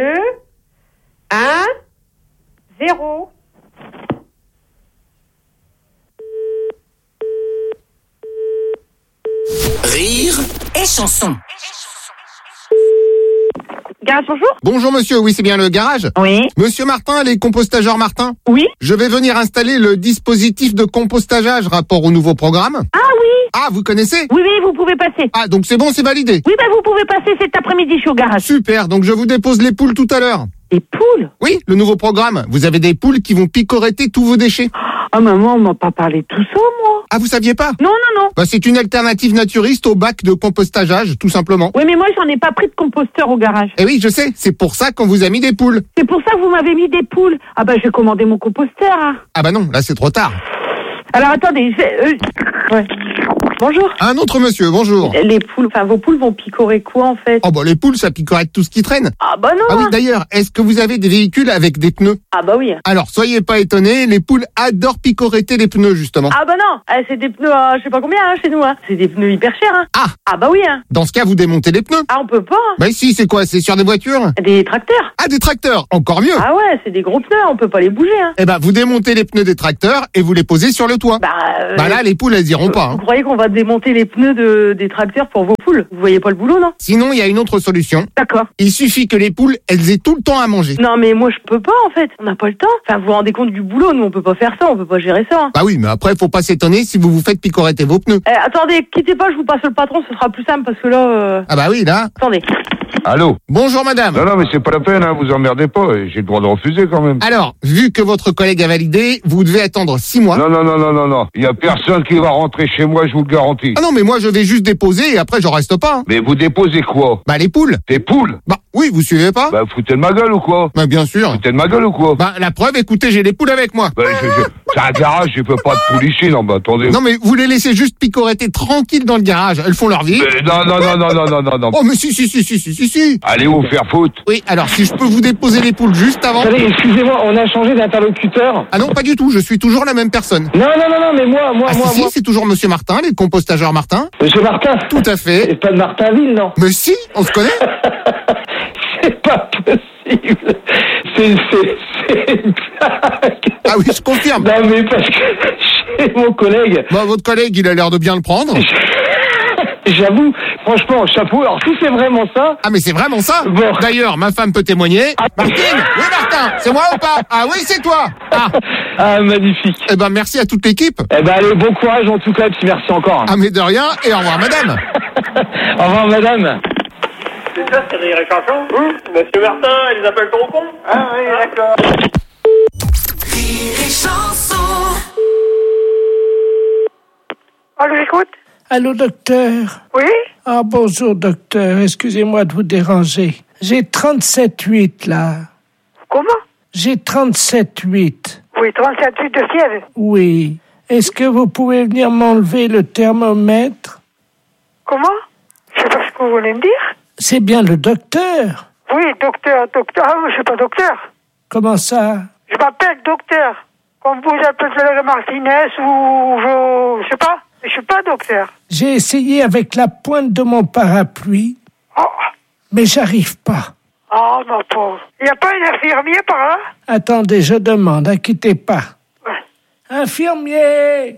1, 0. Rire et chanson. Garage, bonjour. Bonjour monsieur, oui c'est bien le garage? Oui. Monsieur Martin, les compostageurs Martin? Oui. Je vais venir installer le dispositif de compostageage rapport au nouveau programme. Ah oui. Ah, vous connaissez? Oui, vous pouvez passer. Ah, donc c'est bon, c'est validé? Oui, vous pouvez passer cet après-midi, je suis au garage. Super, donc je vous dépose les poules tout à l'heure. Des poules? Oui, le nouveau programme. Vous avez des poules qui vont picoretter tous vos déchets. Ah, maman, on m'a pas parlé de tout ça, moi. Ah, vous saviez pas? Non. Bah, c'est une alternative naturiste au bac de compostageage, tout simplement. Oui, mais moi, j'en ai pas pris de composteur au garage. Eh oui, je sais, c'est pour ça qu'on vous a mis des poules. C'est pour ça que vous m'avez mis des poules. Ah bah, je vais commander mon composteur, hein. Ah bah non, là c'est trop tard. Alors, attendez, ouais. Bonjour. Un autre monsieur, bonjour. Les poules, enfin vos poules vont picorer quoi en fait? Oh bah les poules, ça picorette tout ce qui traîne. Ah bah non. Ah oui, d'ailleurs, est-ce que vous avez des véhicules avec des pneus? Ah bah oui. Alors, soyez pas étonnés, les poules adorent picoretter les pneus, justement. Ah bah non, c'est des pneus, je sais pas combien chez nous. C'est des pneus hyper chers. Ah bah oui. Dans ce cas, vous démontez les pneus. Ah on peut pas. Bah si, c'est quoi? C'est sur des voitures? Des tracteurs. Ah, des tracteurs, encore mieux. Ah ouais, c'est des gros pneus, on peut pas les bouger. Eh ben, vous démontez les pneus des tracteurs et vous les posez sur le toit. Bah là, les poules, elles iront pas. Vous croyez qu'on va démonter les pneus des tracteurs pour vos poules? Vous voyez pas le boulot, non? Sinon, il y a une autre solution. D'accord. Il suffit que les poules, elles aient tout le temps à manger. Non mais moi je peux pas en fait, on n'a pas le temps. Enfin vous vous rendez compte du boulot, nous on peut pas faire ça, on peut pas gérer ça. Bah oui, mais après, faut pas s'étonner si vous vous faites picoretter vos pneus. Attendez, quittez pas, je vous passe le patron, ce sera plus simple parce que là... Ah bah oui, là. Attendez. Allô? Bonjour madame. Non, mais c'est pas la peine, vous emmerdez pas, j'ai le droit de refuser quand même. Alors, vu que votre collègue a validé, vous devez attendre 6 mois. Non. Il y a personne qui va rentrer chez moi, je vous le garantis. Ah non, mais moi je vais juste déposer et après je reste pas. Mais vous déposez quoi? Bah les poules. Des poules? Bah oui, vous suivez pas? Bah foutez de ma gueule ou quoi? Bah bien sûr. Foutez de ma gueule ou quoi? Bah la preuve, écoutez, j'ai des poules avec moi. Bah c'est un garage, je peux pas de poules ici, non, bah attendez. Non mais vous les laissez juste picoretter tranquilles dans le garage, elles font leur vie. Mais non. Oh mais si. Allez vous faire foutre. Oui, alors si je peux vous déposer les poules juste avant... Attendez, excusez-moi, on a changé d'interlocuteur. Ah non, pas du tout, je suis toujours la même personne. Non, mais moi, si, c'est toujours Monsieur Martin, les compostageurs Martin. Monsieur Martin? Tout à fait. C'est pas de Martinville, non? Mais si, on se connaît. C'est pas possible. C'est une blague. Ah oui, je confirme. Non, mais parce que chez mon collègue... Bah, votre collègue, il a l'air de bien le prendre. J'avoue, franchement, chapeau. Alors, si c'est vraiment ça... Ah, mais c'est vraiment ça. Bon. D'ailleurs, ma femme peut témoigner. Martine? Oui, Martin, c'est moi ou pas? Ah oui, c'est toi. Ah, magnifique. Eh ben, merci à toute l'équipe. Eh ben, allez, bon courage en tout cas, puis merci encore. Ah, mais de rien, et au revoir, madame. Au revoir, madame. C'est ça, c'est Rire et Chanson? Monsieur Martin, ils les appellent ton con? Ah oui, d'accord. Rire et Chanson. Allô, j'écoute. Allô, docteur? Oui? Ah, bonjour, docteur. Excusez-moi de vous déranger. J'ai 37,8, là. Comment? J'ai 37,8. Oui, 37,8 de fièvre. Oui. Est-ce que vous pouvez venir m'enlever le thermomètre? Comment? Je sais pas ce que vous voulez me dire. C'est bien le docteur. Oui, docteur. Ah, je suis pas docteur. Comment ça? Je m'appelle docteur. Comme vous appelez Martinez ou je sais pas. Je suis pas docteur. J'ai essayé avec la pointe de mon parapluie, mais j'arrive pas. Oh, ma pauvre. Il n'y a pas un infirmier par là? Attendez, je demande, inquiétez pas. Ouais. Infirmier!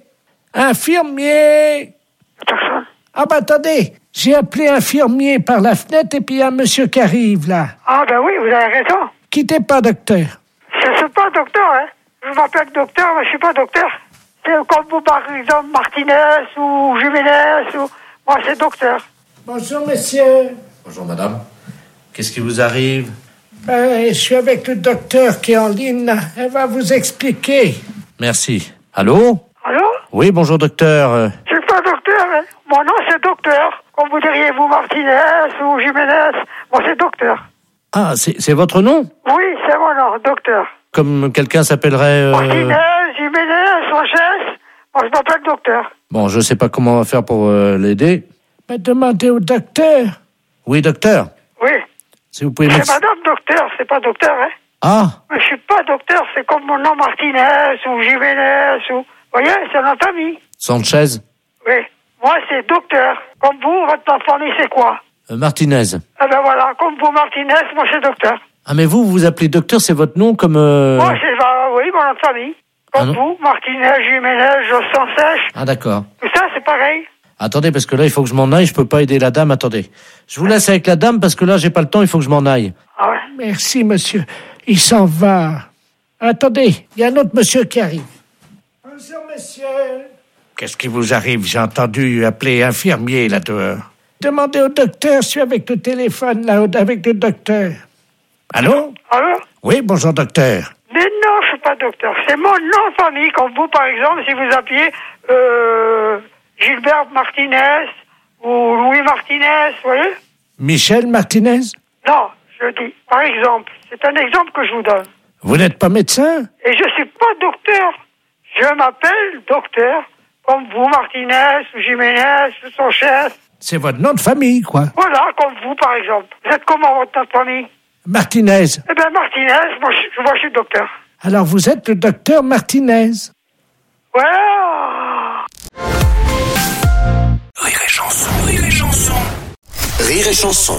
Personne. Ah bah attendez, j'ai appelé infirmier par la fenêtre et puis il y a un monsieur qui arrive là. Ah ben oui, vous avez raison. Quittez pas, docteur. Je suis pas docteur, hein. Je m'appelle docteur, mais je suis pas docteur. C'est comme vous, par exemple, Martinez ou Jiménez ou... Moi, c'est docteur. Bonjour, monsieur. Bonjour, madame. Qu'est-ce qui vous arrive? Je suis avec le docteur qui est en ligne, là. Elle va vous expliquer. Merci. Allô? Allô? Oui, bonjour, docteur. Je suis pas docteur, hein. Mon nom, c'est docteur. Comme vous diriez, vous, Martinez ou Jiménez. Moi, c'est docteur. Ah, c'est votre nom? Oui, c'est mon nom, docteur. Comme quelqu'un s'appellerait... Martinez, Jiménez, Sanchez. Moi, je m'appelle docteur. Bon, je sais pas comment on va faire pour l'aider. Mais demandez au docteur. Oui, docteur. Oui. Si vous pouvez C'est madame docteur, c'est pas docteur, hein. Ah. Mais je suis pas docteur, c'est comme mon nom Martinez ou Jiménez ou... Vous voyez, c'est notre famille. Sanchez. Oui. Moi, c'est docteur. Comme vous, votre famille, c'est quoi? Martinez. Eh ben voilà, comme vous, Martinez, moi, c'est docteur. Ah, mais vous vous appelez docteur, c'est votre nom comme... Moi, c'est... oui, mon nom de famille. Comme vous, Martinez, Jiménez, Jossan Sèche. Ah, d'accord. Tout ça, c'est pareil. Attendez, parce que là, il faut que je m'en aille, je peux pas aider la dame, attendez. Je vous laisse avec la dame, parce que là, j'ai pas le temps, il faut que je m'en aille. Ah ouais? Merci, monsieur. Il s'en va. Attendez, il y a un autre monsieur qui arrive. Bonjour, monsieur. Qu'est-ce qui vous arrive? J'ai entendu appeler infirmier là dehors. Demandez au docteur, je suis avec le téléphone, là, avec le docteur. Allô? Allô? Oui, bonjour, docteur. Mais non, je suis pas docteur. C'est mon nom de famille, comme vous, par exemple, si vous appuyez Gilbert Martinez ou Louis Martinez, vous voyez? Michel Martinez? Non, je dis, par exemple. C'est un exemple que je vous donne. Vous n'êtes pas médecin? Et je suis pas docteur. Je m'appelle docteur Comme vous, Martinez, Jiménez, Sanchez. C'est votre nom de famille, quoi. Voilà, comme vous, par exemple. Vous êtes comment, votre nom de famille? Martinez. Eh bien, Martinez, moi, je suis le docteur. Alors, vous êtes le docteur Martinez. Voilà. Rire et chanson, rire et chanson. Rire et chanson.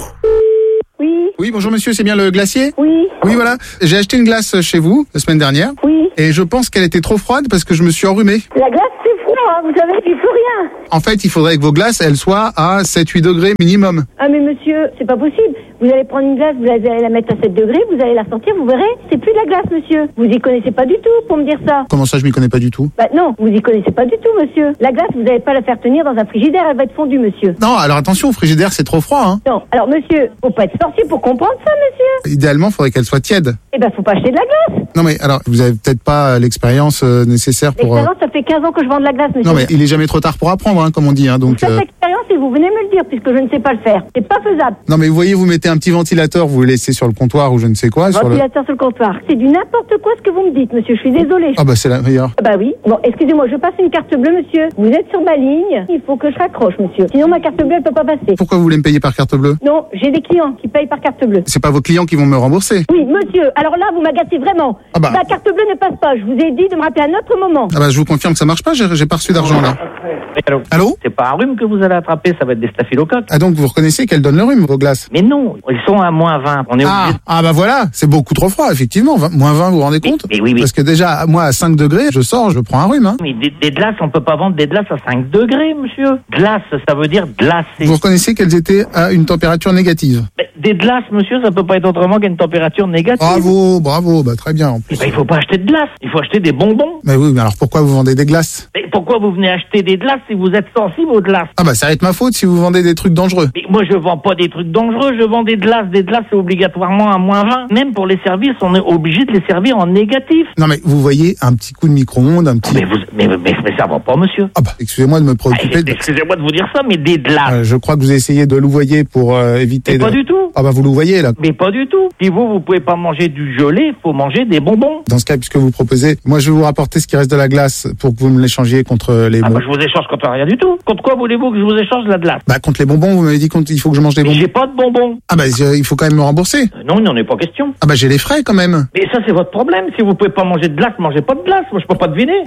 Oui. Oui, bonjour monsieur, c'est bien le glacier? Oui. Oui, voilà. J'ai acheté une glace chez vous la semaine dernière. Oui. Et je pense qu'elle était trop froide parce que je me suis enrhumé. La glace, c'est froid, hein, vous savez, il faut rien. En fait, il faudrait que vos glaces, elles soient à 7-8 degrés minimum. Ah mais monsieur, c'est pas possible. Vous allez prendre une glace, vous allez la mettre à 7 degrés, vous allez la sortir, vous verrez, c'est plus de la glace, monsieur. Vous y connaissez pas du tout pour me dire ça. Comment ça, je m'y connais pas du tout? Bah non, vous y connaissez pas du tout, monsieur. La glace, vous n'allez pas la faire tenir dans un frigidaire, elle va être fondue, monsieur. Non, alors attention, au frigidaire, c'est trop froid, hein. Non, alors monsieur, faut pas être sorcier pour comprendre ça, monsieur. Idéalement, il faudrait qu'elle soit tiède. Eh ben, faut pas acheter de la glace. Non mais alors, vous avez peut-être pas l'expérience nécessaire pour... L'expérience, ça fait 15 ans que je vends de la glace, monsieur. Non mais il est jamais trop tard pour apprendre, hein, comme on dit, hein, donc... Vous faites l'expérience et vous venez me le dire, puisque je ne sais pas le faire. C'est pas faisable. Non mais vous voyez, vous mettez un petit ventilateur, vous le laissez sur le comptoir ou je ne sais quoi. Ventilateur sur le comptoir. C'est du n'importe quoi ce que vous me dites, monsieur. Je suis désolée. Ah bah c'est la meilleure. Ah bah oui. Bon, excusez-moi, je passe une carte bleue, monsieur. Vous êtes sur ma ligne. Il faut que je raccroche, monsieur. Sinon, ma carte bleue, elle peut pas passer. Pourquoi vous voulez me payer par carte bleue? Non, j'ai des clients qui payent par carte bleue. C'est pas vos clients qui vont me rembourser? Oui, monsieur. Alors là, vous m'agacez vraiment. Ah bah. La carte bleue ne passe pas. Je vous ai dit de me rappeler à un autre moment. Ah bah je vous confirme que ça marche pas, j'ai pas reçu d'argent là. Allô? C'est pas un rhume que vous allez attraper, ça va être des staphylocoques. Ah donc vous reconnaissez qu'elles donnent le rhume, vos glaces? Mais non, ils sont à moins 20. On est obligé. Ah bah voilà, c'est beaucoup trop froid, effectivement. Moins 20, vous vous rendez compte? Mais oui. Parce que déjà, moi à 5 degrés, je sors, je prends un rhume. Hein. Mais des glaces, on peut pas vendre des glaces à 5 degrés, monsieur. Glace, ça veut dire glacé. Vous reconnaissez qu'elles étaient à une température négative? Des glaces, monsieur, ça peut pas être autrement qu'une température négative. Bravo, bah très bien. En plus. Il faut pas acheter de glace, il faut acheter des bonbons. Mais oui, mais alors pourquoi vous vendez des glaces? Mais pourquoi vous venez acheter des glaces si vous êtes sensible aux glaces? Ah bah ça va être ma faute si vous vendez des trucs dangereux. Mais moi je vends pas des trucs dangereux, je vends des glaces. Des glaces c'est obligatoirement à moins 20. Même pour les services, on est obligé de les servir en négatif. Non mais vous voyez un petit coup de micro-ondes, un petit... Mais ça va pas, monsieur. Ah bah excusez-moi de me préoccuper. Excusez-moi de vous dire ça, mais des glaces. Je crois que vous essayez de louvoyer pour éviter... Mais pas du tout. Ah bah vous louvoyez là. Mais pas du tout. Si vous pouvez pas manger du gelé, faut manger des bonbons. Dans ce cas, puisque vous proposez, moi je vais vous rapporter ce qui reste de la glace pour que vous me l'échangiez contre les bonbons. Bah, je vous échange contre rien du tout. Contre quoi voulez-vous que je vous échange la glace? Bah contre les bonbons, vous m'avez dit qu'il faut que je mange des bonbons. J'ai pas de bonbons. Ah bah il faut quand même me rembourser. Non, il n'en est pas question. Ah bah j'ai les frais quand même. Mais ça c'est votre problème. Si vous pouvez pas manger de glace, mangez pas de glace. Moi je peux pas deviner.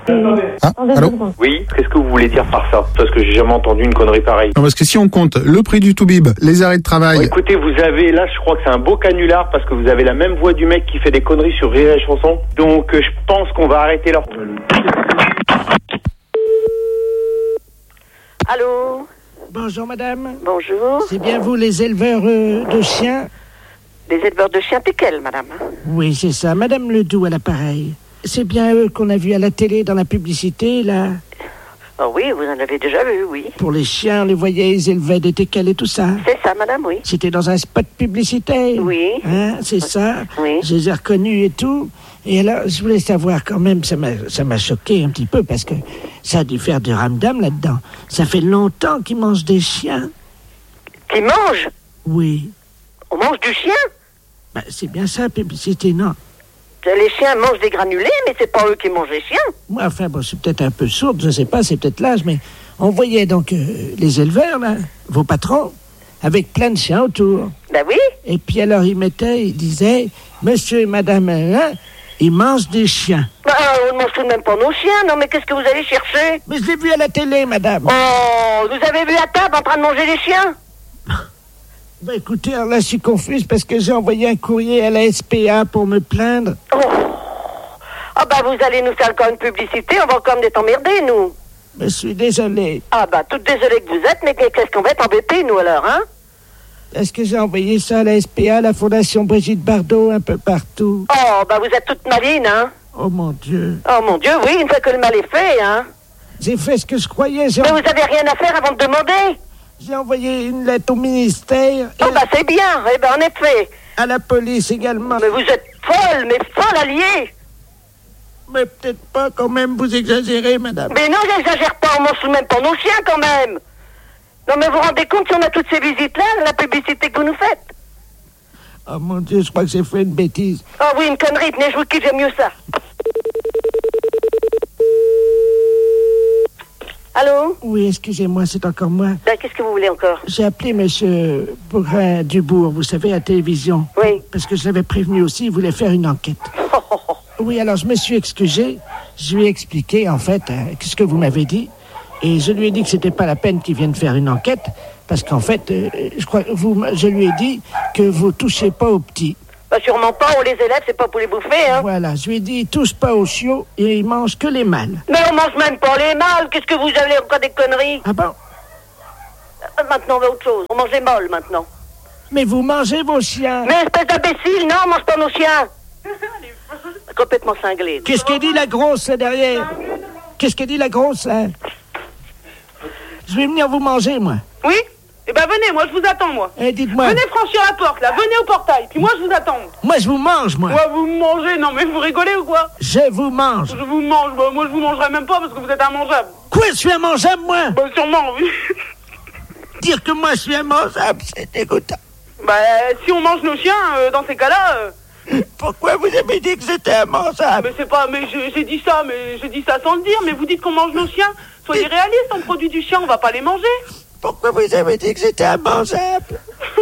Ah, allô? Oui, qu'est-ce que vous voulez dire par ça? Parce que j'ai jamais entendu une connerie pareille. Non, parce que si on compte le prix du toubib, les arrêts de travail... Bon, écoutez, vous avez, là je crois que c'est un beau canular parce que vous avez la même voix du mec qui fait des conneries sur Rire et Chanson. Donc je pense qu'on va arrêter là. Allô? Bonjour madame. Bonjour. C'est bien vous les éleveurs de chiens? Des éleveurs de chiens Teckel, madame. Oui, c'est ça. Madame Ledoux à l'appareil. C'est bien eux qu'on a vu à la télé dans la publicité, là? Oh oui, vous en avez déjà vu, oui. Pour les chiens, on les voyait, ils élevaient des teckels et tout ça. C'est ça, madame, oui. C'était dans un spot publicitaire. Oui. Hein, c'est ça. Oui. Je les ai reconnus et tout. Et alors, je voulais savoir quand même, ça m'a choqué un petit peu parce que ça a dû faire du ramdam là-dedans. Ça fait longtemps qu'ils mangent des chiens. Qu'ils mangent? Oui. On mange du chien? Bah, c'est bien ça, publicité, non? Les chiens mangent des granulés, mais c'est pas eux qui mangent les chiens. Moi, enfin, bon, c'est peut-être un peu sourde, je sais pas, c'est peut-être l'âge, mais on voyait donc les éleveurs, là, vos patrons, avec plein de chiens autour. Ben oui. Et puis alors, ils disaient, monsieur et madame, hein, ils mangent des chiens. Bah, on ne mange tout de même pas nos chiens, non, mais qu'est-ce que vous allez chercher? Mais je l'ai vu à la télé, madame. Oh, vous avez vu à table en train de manger des chiens? Ben écoutez, alors là, je suis confuse parce que j'ai envoyé un courrier à la SPA pour me plaindre. Oh. Ah bah vous allez nous faire encore une publicité, on va encore être emmerdés, nous. Je suis désolé. Ah bah toute désolée que vous êtes, mais qu'est-ce qu'on va être embêtés, nous, alors, hein? Est-ce que j'ai envoyé ça à la SPA, la Fondation Brigitte Bardot, un peu partout? Oh, bah vous êtes toute maline, hein? Oh mon Dieu. Oh mon Dieu, oui, une fois que le mal est fait, hein? J'ai fait ce que je croyais. Mais vous avez rien à faire avant de demander? J'ai envoyé une lettre au ministère. Oh bah c'est bien, eh ben en effet. À la police également. Mais vous êtes folle, mais folle alliée. Mais peut-être pas quand même, vous exagérez, madame. Mais non, j'exagère pas, on mange tout de même pas nos chiens quand même. Non mais vous vous rendez compte si on a toutes ces visites-là, la publicité que vous nous faites? Oh mon Dieu, je crois que j'ai fait une bêtise. Oh oui, une connerie, tenez, je vous quitte, j'aime mieux ça. Allô? Oui, excusez-moi, c'est encore moi. Ben, qu'est-ce que vous voulez encore? J'ai appelé monsieur Bourrin-Dubourg, vous savez, à télévision. Oui. Parce que je l'avais prévenu aussi, il voulait faire une enquête. Oui, alors je me suis excusé. Je lui ai expliqué, en fait, ce que vous m'avez dit. Et je lui ai dit que c'était pas la peine qu'il vienne faire une enquête. Parce qu'en fait, je lui ai dit que vous touchez pas aux petits. Bah, sûrement pas, on les élève, c'est pas pour les bouffer, hein. Voilà, je lui ai dit, ils touchent pas aux chiots et ils mangent que les mâles. Mais on mange même pas les mâles, qu'est-ce que vous avez encore des conneries? Ah bon? Maintenant, on va autre chose, on mange les molles, maintenant. Mais vous mangez vos chiens. Mais espèce d'imbécile, non, on mange pas nos chiens. Complètement cinglé. Qu'est-ce qu'elle dit la grosse là, derrière? Qu'est-ce qu'elle dit la grosse là? Je vais venir vous manger, moi. Oui? Eh ben venez, moi je vous attends, moi. Eh, dites-moi. Venez franchir la porte, là, venez au portail, puis moi je vous attends. Moi, je vous mange, moi. Ouais, vous me mangez, non mais vous rigolez ou quoi? Je vous mange. Je vous mange, bah, moi je vous mangerai même pas parce que vous êtes immangeable. Quoi, je suis immangeable, moi? Bah sûrement, oui. Dire que moi je suis immangeable, c'est dégoûtant. Bah si on mange nos chiens, dans ces cas-là... Pourquoi vous avez dit que j'étais immangeable? Mais c'est pas, mais j'ai dit ça sans le dire, mais vous dites qu'on mange nos chiens. Soyez réalistes, on produit du chien, on va pas les manger. Pourquoi vous avez dit que j'étais immangeable?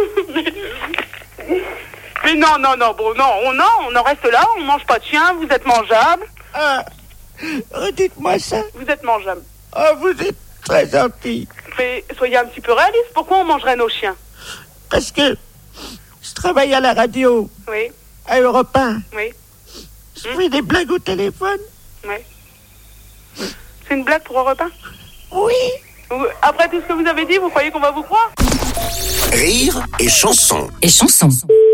Mais non, bon, on en reste là, on mange pas de chien, vous êtes mangeable. Redites-moi ça. Vous êtes mangeable. Oh, vous êtes très gentil. Mais soyez un petit peu réaliste, pourquoi on mangerait nos chiens? Parce que je travaille à la radio. Oui. À Europe 1. Oui. Je fais des blagues au téléphone. Oui. C'est une blague pour Europe 1? Oui. Après tout ce que vous avez dit, vous croyez qu'on va vous croire? Rire et chanson. Et chanson.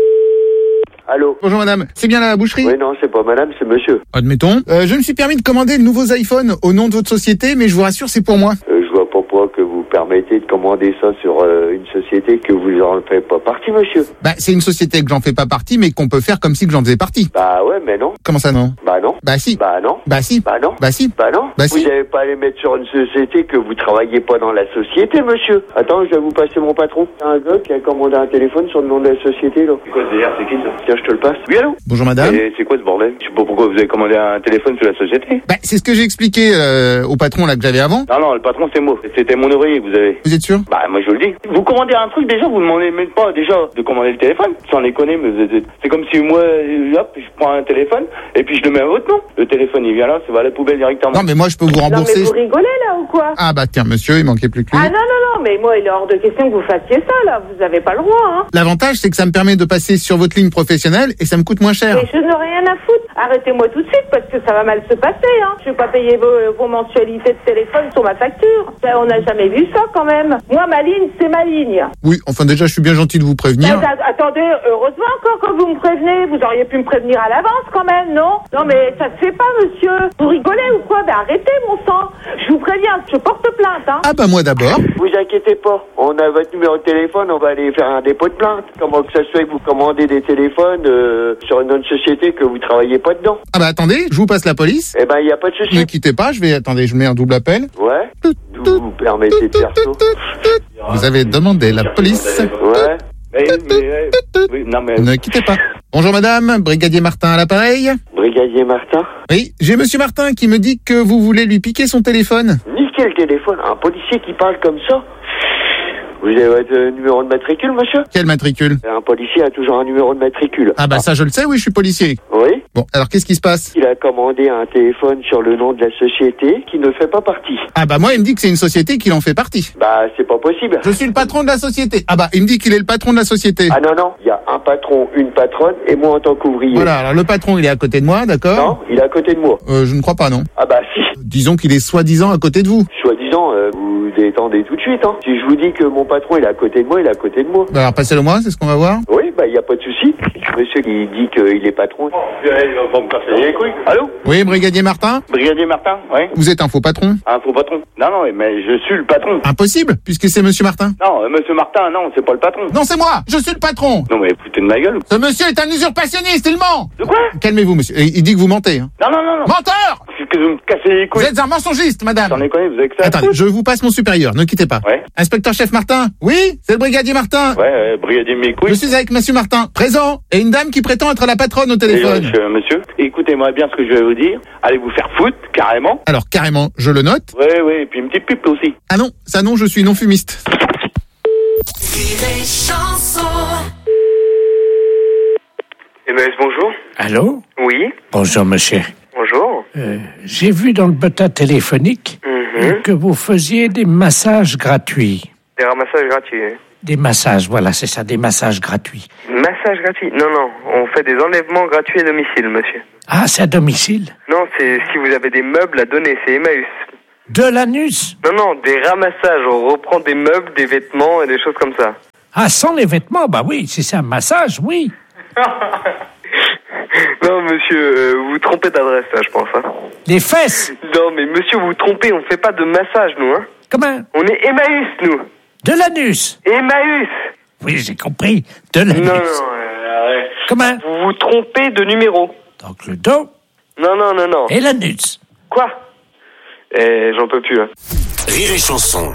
Allô? Bonjour madame, c'est bien la boucherie? Oui, non, c'est pas madame, c'est monsieur. Admettons. Je me suis permis de commander de nouveaux iPhones au nom de votre société, mais je vous rassure, c'est pour moi. Je vois pas pourquoi que vous permettez de commander ça sur une société que vous en faites pas partie, monsieur. Bah, c'est une société que j'en fais pas partie, mais qu'on peut faire comme si que j'en faisais partie. Bah ouais, mais non. Comment ça non? Bah non. Bah si. Bah non. Bah si. Bah non. Bah si. Bah non. Bah si. Vous n'allez pas aller mettre sur une société que vous travaillez pas dans la société, monsieur. Attends, je vais vous passer mon patron. C'est un gars qui a commandé un téléphone sur le nom de la société, là. Quoi, c'est qui ça? Tiens, je te le passe. Oui, allô? Bonjour madame. Et c'est quoi ce bordel? Je sais pas pourquoi vous avez commandé un téléphone sur la société. Bah, c'est ce que j'ai expliqué au patron là que j'avais avant. Non, le patron c'est moi. C'était mon ouvrier que vous avez. Vous êtes sûr? Bah, moi je vous le dis. Vous commandez un truc déjà, vous ne demandez même pas déjà de commander le téléphone. Sans déconner, mais c'est comme si moi, hop, je prends un téléphone et puis je le mets à votre nom. Le téléphone il vient là, ça va à la poubelle directement. Non mais moi je peux vous Non, rembourser. mais vous rigolez là ou quoi? Ah bah tiens monsieur, il manquait plus que lui. Ah non, mais moi il est hors de question que vous fassiez ça là, vous avez pas le droit, hein. L'avantage c'est que ça me permet de passer sur votre ligne professionnelle et ça me coûte moins cher. Mais je n'ai rien à foutre. Arrêtez-moi tout de suite parce que ça va mal se passer, hein. Je vais pas payer vos mensualités de téléphone sur ma facture. Ça, on n'a jamais vu ça quand même. Moi ma ligne c'est ma ligne. Oui, enfin déjà je suis bien gentil de vous prévenir. Attendez, heureusement encore que vous me prévenez. Vous auriez pu me prévenir à l'avance quand même, non? Non mais ça se fait pas, monsieur. Vous rigolez ou quoi? Ben arrêtez, mon sang. Je vous préviens, je porte plainte, hein. Ah bah moi d'abord. Vous inquiétez pas. On a votre numéro de téléphone, on va aller faire un dépôt de plainte. Comment que ça se fait que vous commandez des téléphones sur une autre société que vous travaillez pas dedans? Ah bah attendez, je vous passe la police. Eh ben, y a pas de souci. Ne quittez pas, attendez, je mets un double appel. Ouais. Vous permettez de faire ça? Vous avez demandé la police. Ouais. Oui, non mais... Ne quittez pas. Bonjour madame, brigadier Martin à l'appareil. Brigadier Martin? Oui, j'ai monsieur Martin qui me dit que vous voulez lui piquer son téléphone. Niquez le téléphone, un policier qui parle comme ça? Vous avez votre numéro de matricule, monsieur? Quel matricule? Un policier a toujours un numéro de matricule. Ah bah ça je le sais, oui, je suis policier. Oui. Bon, alors qu'est-ce qui se passe? Il a commandé un téléphone sur le nom de la société qui ne fait pas partie. Ah bah moi il me dit que c'est une société qui en fait partie. Bah c'est pas possible. Je suis le patron de la société. Ah bah il me dit qu'il est le patron de la société. Ah non, il y a un patron, une patronne et moi en tant qu'ouvrier. Voilà, alors le patron il est à côté de moi, d'accord? Non, il est à côté de moi. Je ne crois pas, non. Ah bah si. Disons qu'il est soi-disant à côté de vous. Soi-disant, vous détendez tout de suite, hein. Si je vous dis que mon patron il est à côté de moi, il est à côté de moi. Bah alors passez-le moi, c'est ce qu'on va voir. Oui, bah y a pas de souci. Monsieur qui dit qu'il est patron. Il va me casser les couilles. Allô? Oui, brigadier Martin? Brigadier Martin, oui. Vous êtes un faux patron? Un faux patron? Non, mais je suis le patron. Impossible, puisque c'est monsieur Martin. Non, monsieur Martin, non, c'est pas le patron. Non, c'est moi, je suis le patron. Non, mais foutez de ma gueule. Ce monsieur est un usurpationniste, il ment. De quoi? Calmez-vous, monsieur. Il dit que vous mentez. Hein. Non. Menteur! que vous me cassez les couilles. Vous êtes un mensongiste, madame. J'en ai connu, vous avez que ça. Attendez, je vous passe mon supérieur, ne quittez pas. Ouais. Inspecteur chef Martin. Oui, c'est le brigadier Martin. Ouais, brigadier mes couilles. Je suis avec monsieur Martin, présent, et une dame qui prétend être la patronne au téléphone. Monsieur, écoutez-moi bien ce que je vais vous dire. Allez vous faire foutre, carrément. Alors, carrément, je le note. Ouais, et puis une petite pub aussi. Ah non, ça non, je suis non-fumiste. Rire et chanson. MS, bonjour. Allô? Oui. Bonjour, monsieur. Bonjour. J'ai vu dans le bulletin téléphonique que vous faisiez des massages gratuits. Des ramassages gratuits. Hein. Des massages, voilà, c'est ça, des massages gratuits. Massages gratuits? Non, on fait des enlèvements gratuits à domicile, monsieur. Ah, c'est à domicile? Non, c'est si vous avez des meubles à donner, c'est Emmaüs. De l'anus? Non, des ramassages, on reprend des meubles, des vêtements et des choses comme ça. Ah, sans les vêtements, bah oui, si c'est un massage, oui. Non, monsieur, vous vous trompez d'adresse, là, je pense. Hein. Les fesses? Non, mais monsieur, vous vous trompez, on fait pas de massage, nous. Hein. Comment? On est Emmaüs, nous. De l'anus? Emmaüs. Oui, j'ai compris. De l'anus. Non, arrête. Comment? Vous vous trompez de numéro. Donc le dos? Non. Et l'anus? Quoi? J'en peux plus, hein. Rire et chanson.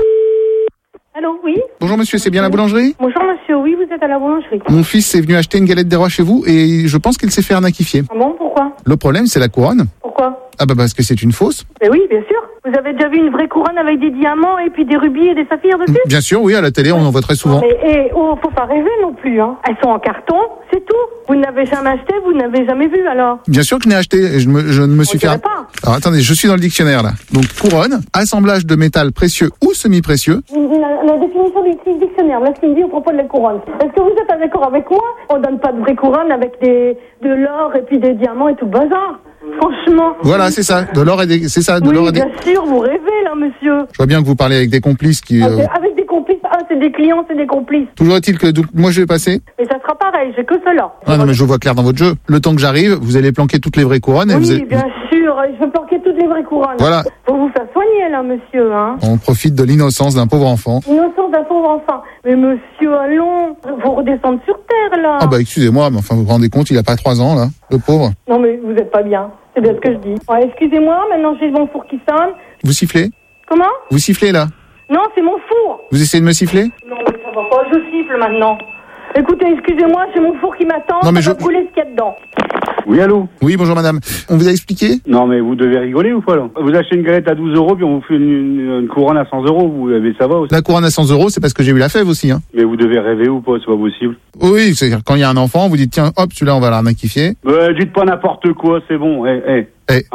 Allô, oui? Bonjour monsieur, c'est bien la boulangerie? Bonjour monsieur, oui, vous êtes à la boulangerie. Mon fils est venu acheter une galette des rois chez vous et je pense qu'il s'est fait arnaquifier. Ah bon, pourquoi? Le problème, c'est la couronne. Pourquoi? Ah bah parce que c'est une fausse. Mais oui, bien sûr. Vous avez déjà vu une vraie couronne avec des diamants et puis des rubis et des saphirs dessus? Bien sûr, oui, à la télé, on en voit très souvent. Mais faut pas rêver non plus, hein. Elles sont en carton, c'est tout. Vous ne l'avez jamais acheté, vous ne l'avez jamais vu alors? Bien sûr que je n'ai acheté et je ne me suis fait... pas. Alors attendez, je suis dans le dictionnaire là. Donc couronne, assemblage de métal précieux ou semi-précieux. La définition du dictionnaire, là, ce qu'il me dit au propos de la couronne. Est-ce que vous êtes d'accord avec moi? On donne pas de vraie couronne avec de l'or et puis des diamants et tout le bazar. Franchement. Voilà, c'est ça. De l'or et des... C'est ça, de l'or et des... bien sûr, vous rêvez là, monsieur. Je vois bien que vous parlez avec des complices qui... Avec des complices, c'est des clients, c'est des complices. Toujours est-il que donc, moi je vais passer. Mais ça sera pareil, j'ai que cela. Ah non mais je vois clair dans votre jeu. Le temps que j'arrive, vous allez planquer toutes les vraies couronnes et oui, vous allez... bien sûr, je vais planquer toutes les vraies couronnes. Voilà. Faut vous faire soigner là, monsieur, hein. On profite de l'innocence d'un pauvre enfant. L'innocence d'un pauvre enfant. Mais monsieur, allons, faut redescendre sur terre là. Ah bah excusez-moi, mais enfin vous vous rendez compte, il a pas 3 ans là, le pauvre. Non mais vous êtes pas bien. C'est bien ce que je dis. Ouais, excusez-moi, maintenant j'ai mon four qui sonne. Vous sifflez? Comment? Vous sifflez là? Non, c'est mon four. Vous essayez de me siffler? Non mais ça va pas, je siffle maintenant. Écoutez, excusez-moi, j'ai mon four qui m'attend, Non, mais ça va brûler ce qu'il y a dedans. Oui, allô? Oui, bonjour madame. On vous a expliqué? Non, mais vous devez rigoler ou quoi, là? Vous achetez une galette à 12 €, puis on vous fait une couronne à 100 €, mais ça va aussi. La couronne à 100 €, c'est parce que j'ai eu la fève aussi, hein. Mais vous devez rêver ou pas, c'est pas possible. Oui, c'est quand il y a un enfant, vous dites tiens, hop, celui-là on va l'arnaquifier. Dites pas n'importe quoi, c'est bon. Ouais.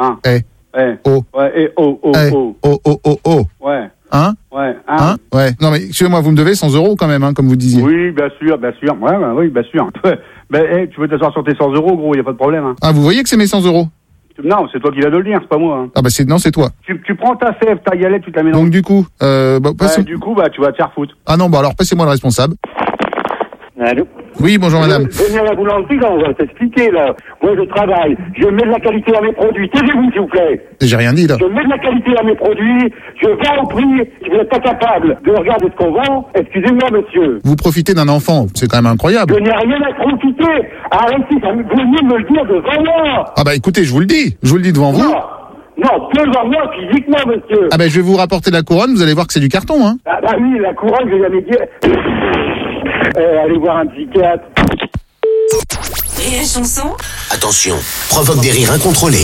Non mais excusez-moi, vous me devez 100 € quand même, hein, comme vous disiez. Oui, bien sûr. Ouais, oui, bien sûr. Tu peux t'asseoir sur tes 100 €, gros, y a pas de problème. Hein. Ah, vous voyez que c'est mes 100 €? Non, c'est toi qui l'as de le dire, c'est pas moi. Hein. Ah bah c'est toi. Tu prends ta fève, ta galette, tu te la mets dans... Donc du coup, tu vas te faire foutre. Ah non, bah alors passez-moi le responsable. Allô? Oui, bonjour madame. Venez à la boulangerie, là, on va t'expliquer, là. Moi, je travaille. Je mets de la qualité à mes produits. Taisez-vous, s'il vous plaît. J'ai rien dit, là. Je mets de la qualité à mes produits. Je vends au prix. Si vous n'êtes pas capable de regarder ce qu'on vend, excusez-moi, monsieur. Vous profitez d'un enfant. C'est quand même incroyable. Je n'ai rien à profiter. Arrêtez, vous venez me le dire devant moi. Ah bah écoutez, je vous le dis. Je vous le dis devant vous. Non, devant moi, physiquement, monsieur. Ah bah je vais vous rapporter la couronne, vous allez voir que c'est du carton, hein. Ah bah oui, la couronne, je vais jamais dire... allez voir un psychiatre. Rire et chanson. Attention, provoque des rires incontrôlés.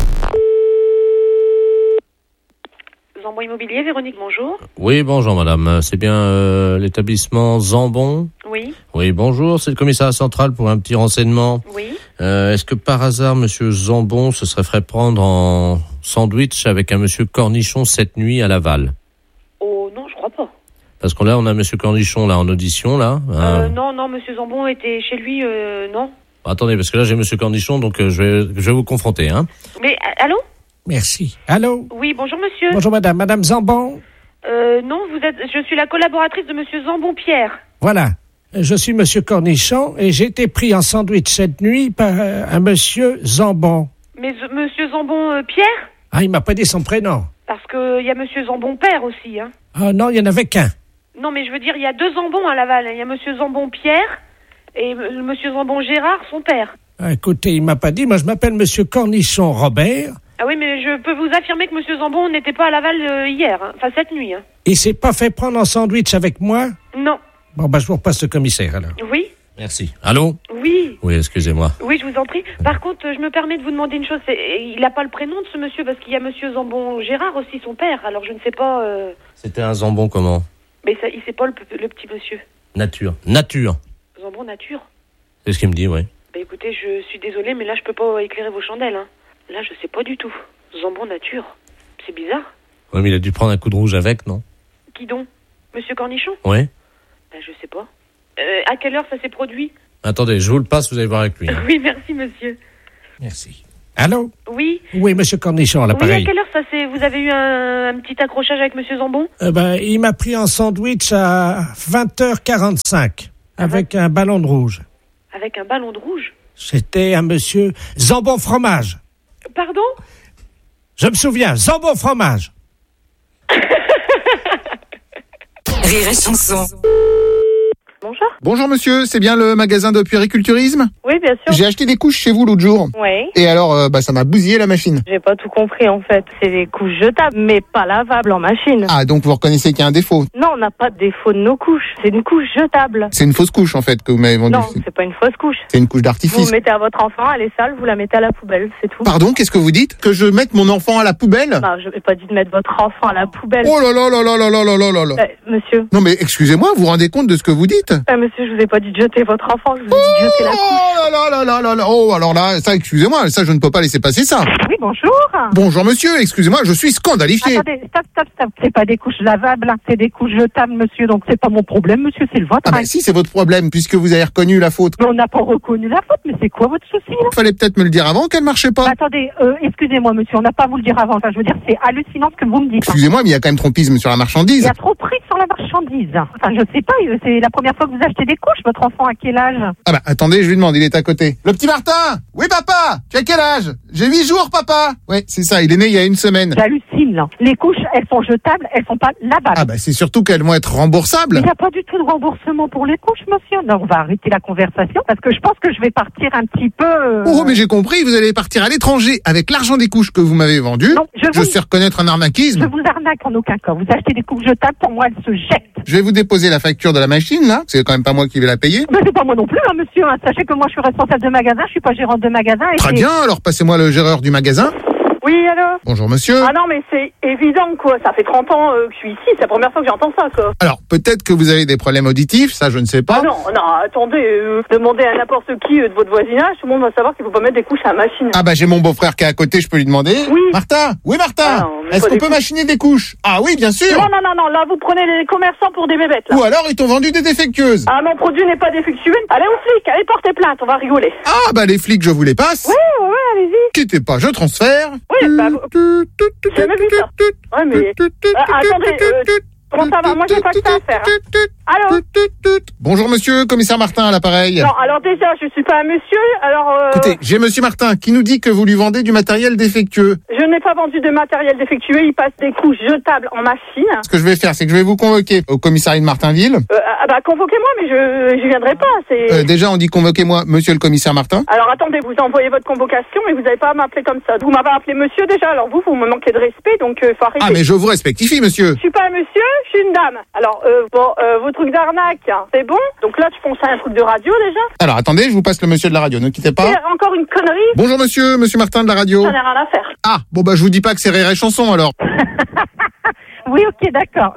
Zambon Immobilier, Véronique, bonjour. Oui, bonjour madame. C'est bien l'établissement Zambon? Oui. Oui, bonjour. C'est le commissariat central pour un petit renseignement. Oui. Est-ce que par hasard, monsieur Zambon se serait fait prendre en sandwich avec un monsieur Cornichon cette nuit à Laval? Oh non, je crois pas. Parce que là, on a monsieur Cornichon là en audition, là. Non, monsieur Zambon était chez lui, non. Attendez, parce que là, j'ai monsieur Cornichon, donc je vais vous confronter, hein. Mais, allô? Merci. Allô? Oui, bonjour monsieur. Bonjour madame. Madame Zambon? Non, je suis la collaboratrice de monsieur Zambon Pierre. Voilà. Je suis monsieur Cornichon et j'ai été pris en sandwich cette nuit par un monsieur Zambon. Mais monsieur Zambon Pierre? Ah, il m'a pas dit son prénom. Parce que il y a monsieur Zambon Père aussi, hein. Ah non, il y en avait qu'un. Non, mais je veux dire, il y a 2 Zambons à Laval. Il y a monsieur Zambon Pierre et monsieur Zambon Gérard, son père. Ah, écoutez, il m'a pas dit. Moi, je m'appelle monsieur Cornichon Robert. Ah oui, mais je peux vous affirmer que Monsieur Zambon n'était pas à Laval hier, hein. Enfin cette nuit. Hein. Il s'est pas fait prendre en sandwich avec moi? Non. Bon, je vous repasse le commissaire, alors. Oui. Merci. Allô? Oui. Oui, excusez-moi. Oui, je vous en prie. Par contre, je me permets de vous demander une chose. Il n'a pas le prénom de ce monsieur, parce qu'il y a Monsieur Zambon Gérard aussi, son père. Alors je ne sais pas... C'était un Zambon comment? Mais ça, il sait pas le petit monsieur. Nature. Zambon Nature. C'est ce qu'il me dit, oui. Bah écoutez, je suis désolée, mais là, je peux pas éclairer vos chandelles. Hein. Là, je sais pas du tout. Zambon Nature. C'est bizarre. Oui, mais il a dû prendre un coup de rouge avec, non? Qui donc? Monsieur Cornichon? Oui. Bah je sais pas. À quelle heure ça s'est produit? Attendez, je vous le passe, vous allez voir avec lui. Hein. Oui, merci, monsieur. Merci. Allô? Oui. Oui, monsieur Cornichon, à l'appareil. Oui, à quelle heure ça s'est... Vous avez eu un petit accrochage avec monsieur Zambon? Il m'a pris en sandwich à 20h45 avec un ballon de rouge. Avec un ballon de rouge? C'était un monsieur Zambon Fromage. Pardon? Je me souviens, Zambon Fromage. Rire et chanson. Bonjour. Bonjour monsieur, c'est bien le magasin de puériculturisme? Oui, bien sûr. J'ai acheté des couches chez vous l'autre jour. Oui. Et alors, ça m'a bousillé la machine. J'ai pas tout compris en fait. C'est des couches jetables, mais pas lavables en machine. Ah, donc vous reconnaissez qu'il y a un défaut? Non, on n'a pas de défaut de nos couches. C'est une couche jetable. C'est une fausse couche en fait que vous m'avez vendue. Non, c'est pas une fausse couche. C'est une couche d'artifice. Vous mettez à votre enfant, elle est sale, vous la mettez à la poubelle, c'est tout. Pardon, qu'est-ce que vous dites? Que je mette mon enfant à la poubelle? Non, je n'ai pas dit de mettre votre enfant à la poubelle. Oh là là là là là là là là là là. Monsieur. Non mais excusez-moi, vous vous rendez compte de ce que vous dites? Monsieur, je vous ai pas dit de jeter votre enfant, je vous ai dit de jeter la couche. Oh là là là là là. Oh, alors là, ça, excusez-moi, ça, je ne peux pas laisser passer ça. Oui, bonjour. Bonjour monsieur, excusez-moi, je suis scandalifié. Attendez, stop. C'est pas des couches lavables, hein. C'est des couches jetables, monsieur, donc c'est pas mon problème, monsieur, c'est le vôtre. Ah bah si, c'est votre problème, puisque vous avez reconnu la faute. Mais on n'a pas reconnu la faute, mais c'est quoi votre souci, là? Fallait peut-être me le dire avant qu'elle marchait pas. Attendez, excusez-moi, monsieur, on n'a pas à vous le dire avant. Enfin, je veux dire, c'est hallucinant ce que vous me dites. Excusez-moi, mais il y a quand même trompisme sur la marchandise. Il y a trop de prix sur la marchandise. Enfin, je sais pas, c'est la première fois que vous achetez des couches. Votre enfant a quel âge? Ah bah attendez, je lui demande, il est à côté. Le petit Martin! Oui papa! Tu as quel âge? J'ai 8 jours papa! Ouais, c'est ça, il est né il y a une semaine. J'hallucine, là. Les couches, elles sont jetables, elles sont pas lavables. Ah bah c'est surtout qu'elles vont être remboursables. Il n'y a pas du tout de remboursement pour les couches, monsieur. Non, on va arrêter la conversation parce que je pense que je vais partir un petit peu... Oh mais j'ai compris, vous allez partir à l'étranger avec l'argent des couches que vous m'avez vendues. Non, je sais reconnaître un arnaquisme. Je vous arnaque en aucun cas. Vous achetez des couches jetables, pour moi, elles se jettent. Je vais vous déposer la facture de la machine, là. C'est quand même pas moi qui vais la payer. Mais c'est pas moi non plus, hein, monsieur. Hein. Sachez que moi, je suis responsable de magasin, je suis pas gérante de magasin. Et très bien, alors passez-moi le géreur du magasin. Oui, alors? Bonjour monsieur. Ah non, mais c'est évident, quoi. Ça fait 30 ans que je suis ici. C'est la première fois que j'entends ça, quoi. Alors, peut-être que vous avez des problèmes auditifs, ça je ne sais pas. Ah non, attendez. Demandez à n'importe qui de votre voisinage, tout le monde va savoir qu'il faut pas mettre des couches à la machine. Ah bah j'ai mon beau-frère qui est à côté, je peux lui demander. Oui. Martin? Oui, Martin? Est-ce qu'on peut machiner des couches? Ah oui, bien sûr. Non, là vous prenez les commerçants pour des bébêtes, là. Ou alors ils t'ont vendu des défectueuses. Ah, mon produit n'est pas défectueux. Allez aux flics, allez porter plainte, on va rigoler. Ah bah les flics, je vous les passe. Oui, allez-y. Quittez pas, je transfère. Oui, bah... J'ai jamais vu ça. Ouais, mais... attendez, comment ça va? Moi, j'ai pas que ça à faire. Hein. Allô? Bonjour monsieur, commissaire Martin à l'appareil. Non, alors déjà, je suis pas un monsieur, alors... Écoutez, j'ai monsieur Martin qui nous dit que vous lui vendez du matériel défectueux. Je n'ai pas vendu de matériel défectueux, il passe des couches jetables en machine. Ce que je vais faire, c'est que je vais vous convoquer au commissariat de Martinville. Convoquez-moi, mais je viendrai pas, déjà, on dit convoquez-moi monsieur le commissaire Martin. Alors attendez, vous envoyez votre convocation et vous n'avez pas à m'appeler comme ça. Vous m'avez appelé monsieur déjà, alors vous me manquez de respect, donc faut arrêter. Ah, mais je vous respectifie, monsieur. Je suis pas un monsieur, je suis une dame. Alors, vos trucs d'arnaque, c'est bon. Donc là, tu pensais à un truc de radio déjà. Alors attendez, je vous passe le monsieur de la radio, ne quittez pas. C'est encore une connerie. Bonjour monsieur Martin de la radio. J'en ai rien à faire. Ah, bon bah je vous dis pas que c'est Rire et Chanson alors. Oui, ok, d'accord.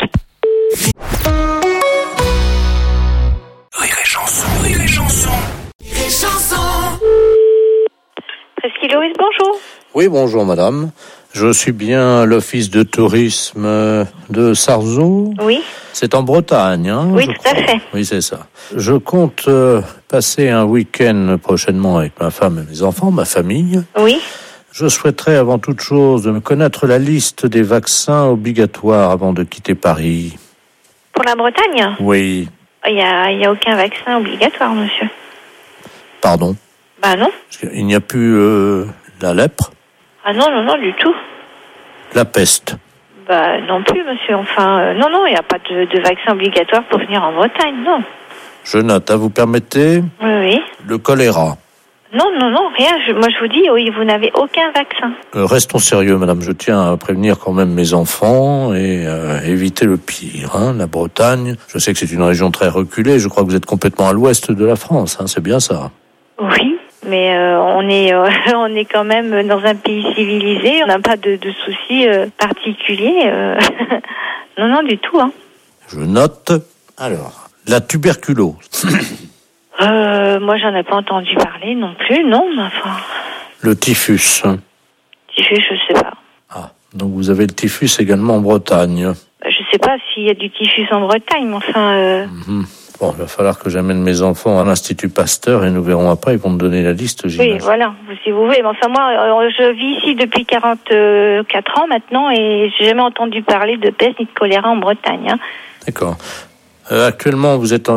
Rire et Chanson, Rire et Chanson. Rire et chanson. Presqu'île Loïs, bonjour. Oui, bonjour madame. Je suis bien à l'office de tourisme de Sarzeau. Oui. C'est en Bretagne, hein? Oui, tout à fait. Oui, c'est ça. Je compte passer un week-end prochainement avec ma femme et mes enfants, ma famille. Oui. Je souhaiterais avant toute chose de connaître la liste des vaccins obligatoires avant de quitter Paris. Pour la Bretagne? Oui. Il y a aucun vaccin obligatoire, monsieur. Pardon? Bah non. Il n'y a plus la lèpre? Ah non, du tout. La peste? Bah non plus, monsieur. Enfin, non, il n'y a pas de vaccin obligatoire pour venir en Bretagne, non. Je note, vous permettez? Oui. Le choléra? Non, rien. Moi, je vous dis, oui, vous n'avez aucun vaccin. Restons sérieux, madame. Je tiens à prévenir quand même mes enfants et éviter le pire. Hein. La Bretagne, je sais que c'est une région très reculée. Je crois que vous êtes complètement à l'ouest de la France. Hein. C'est bien ça. Oui, mais on est quand même dans un pays civilisé. On n'a pas de soucis particuliers. Non, du tout. Hein. Je note. Alors, la tuberculose. Moi, j'en ai pas entendu parler non plus, non, mais enfin... Le typhus. Typhus, je sais pas. Ah, donc vous avez le typhus également en Bretagne. Je sais pas s'il y a du typhus en Bretagne, mais enfin... Bon, il va falloir que j'amène mes enfants à l'Institut Pasteur et nous verrons après, ils vont me donner la liste, j'imagine. Oui, voilà, si vous voulez. Mais enfin, moi, je vis ici depuis 44 ans maintenant et j'ai jamais entendu parler de peste ni de choléra en Bretagne. Hein. D'accord. Actuellement, vous êtes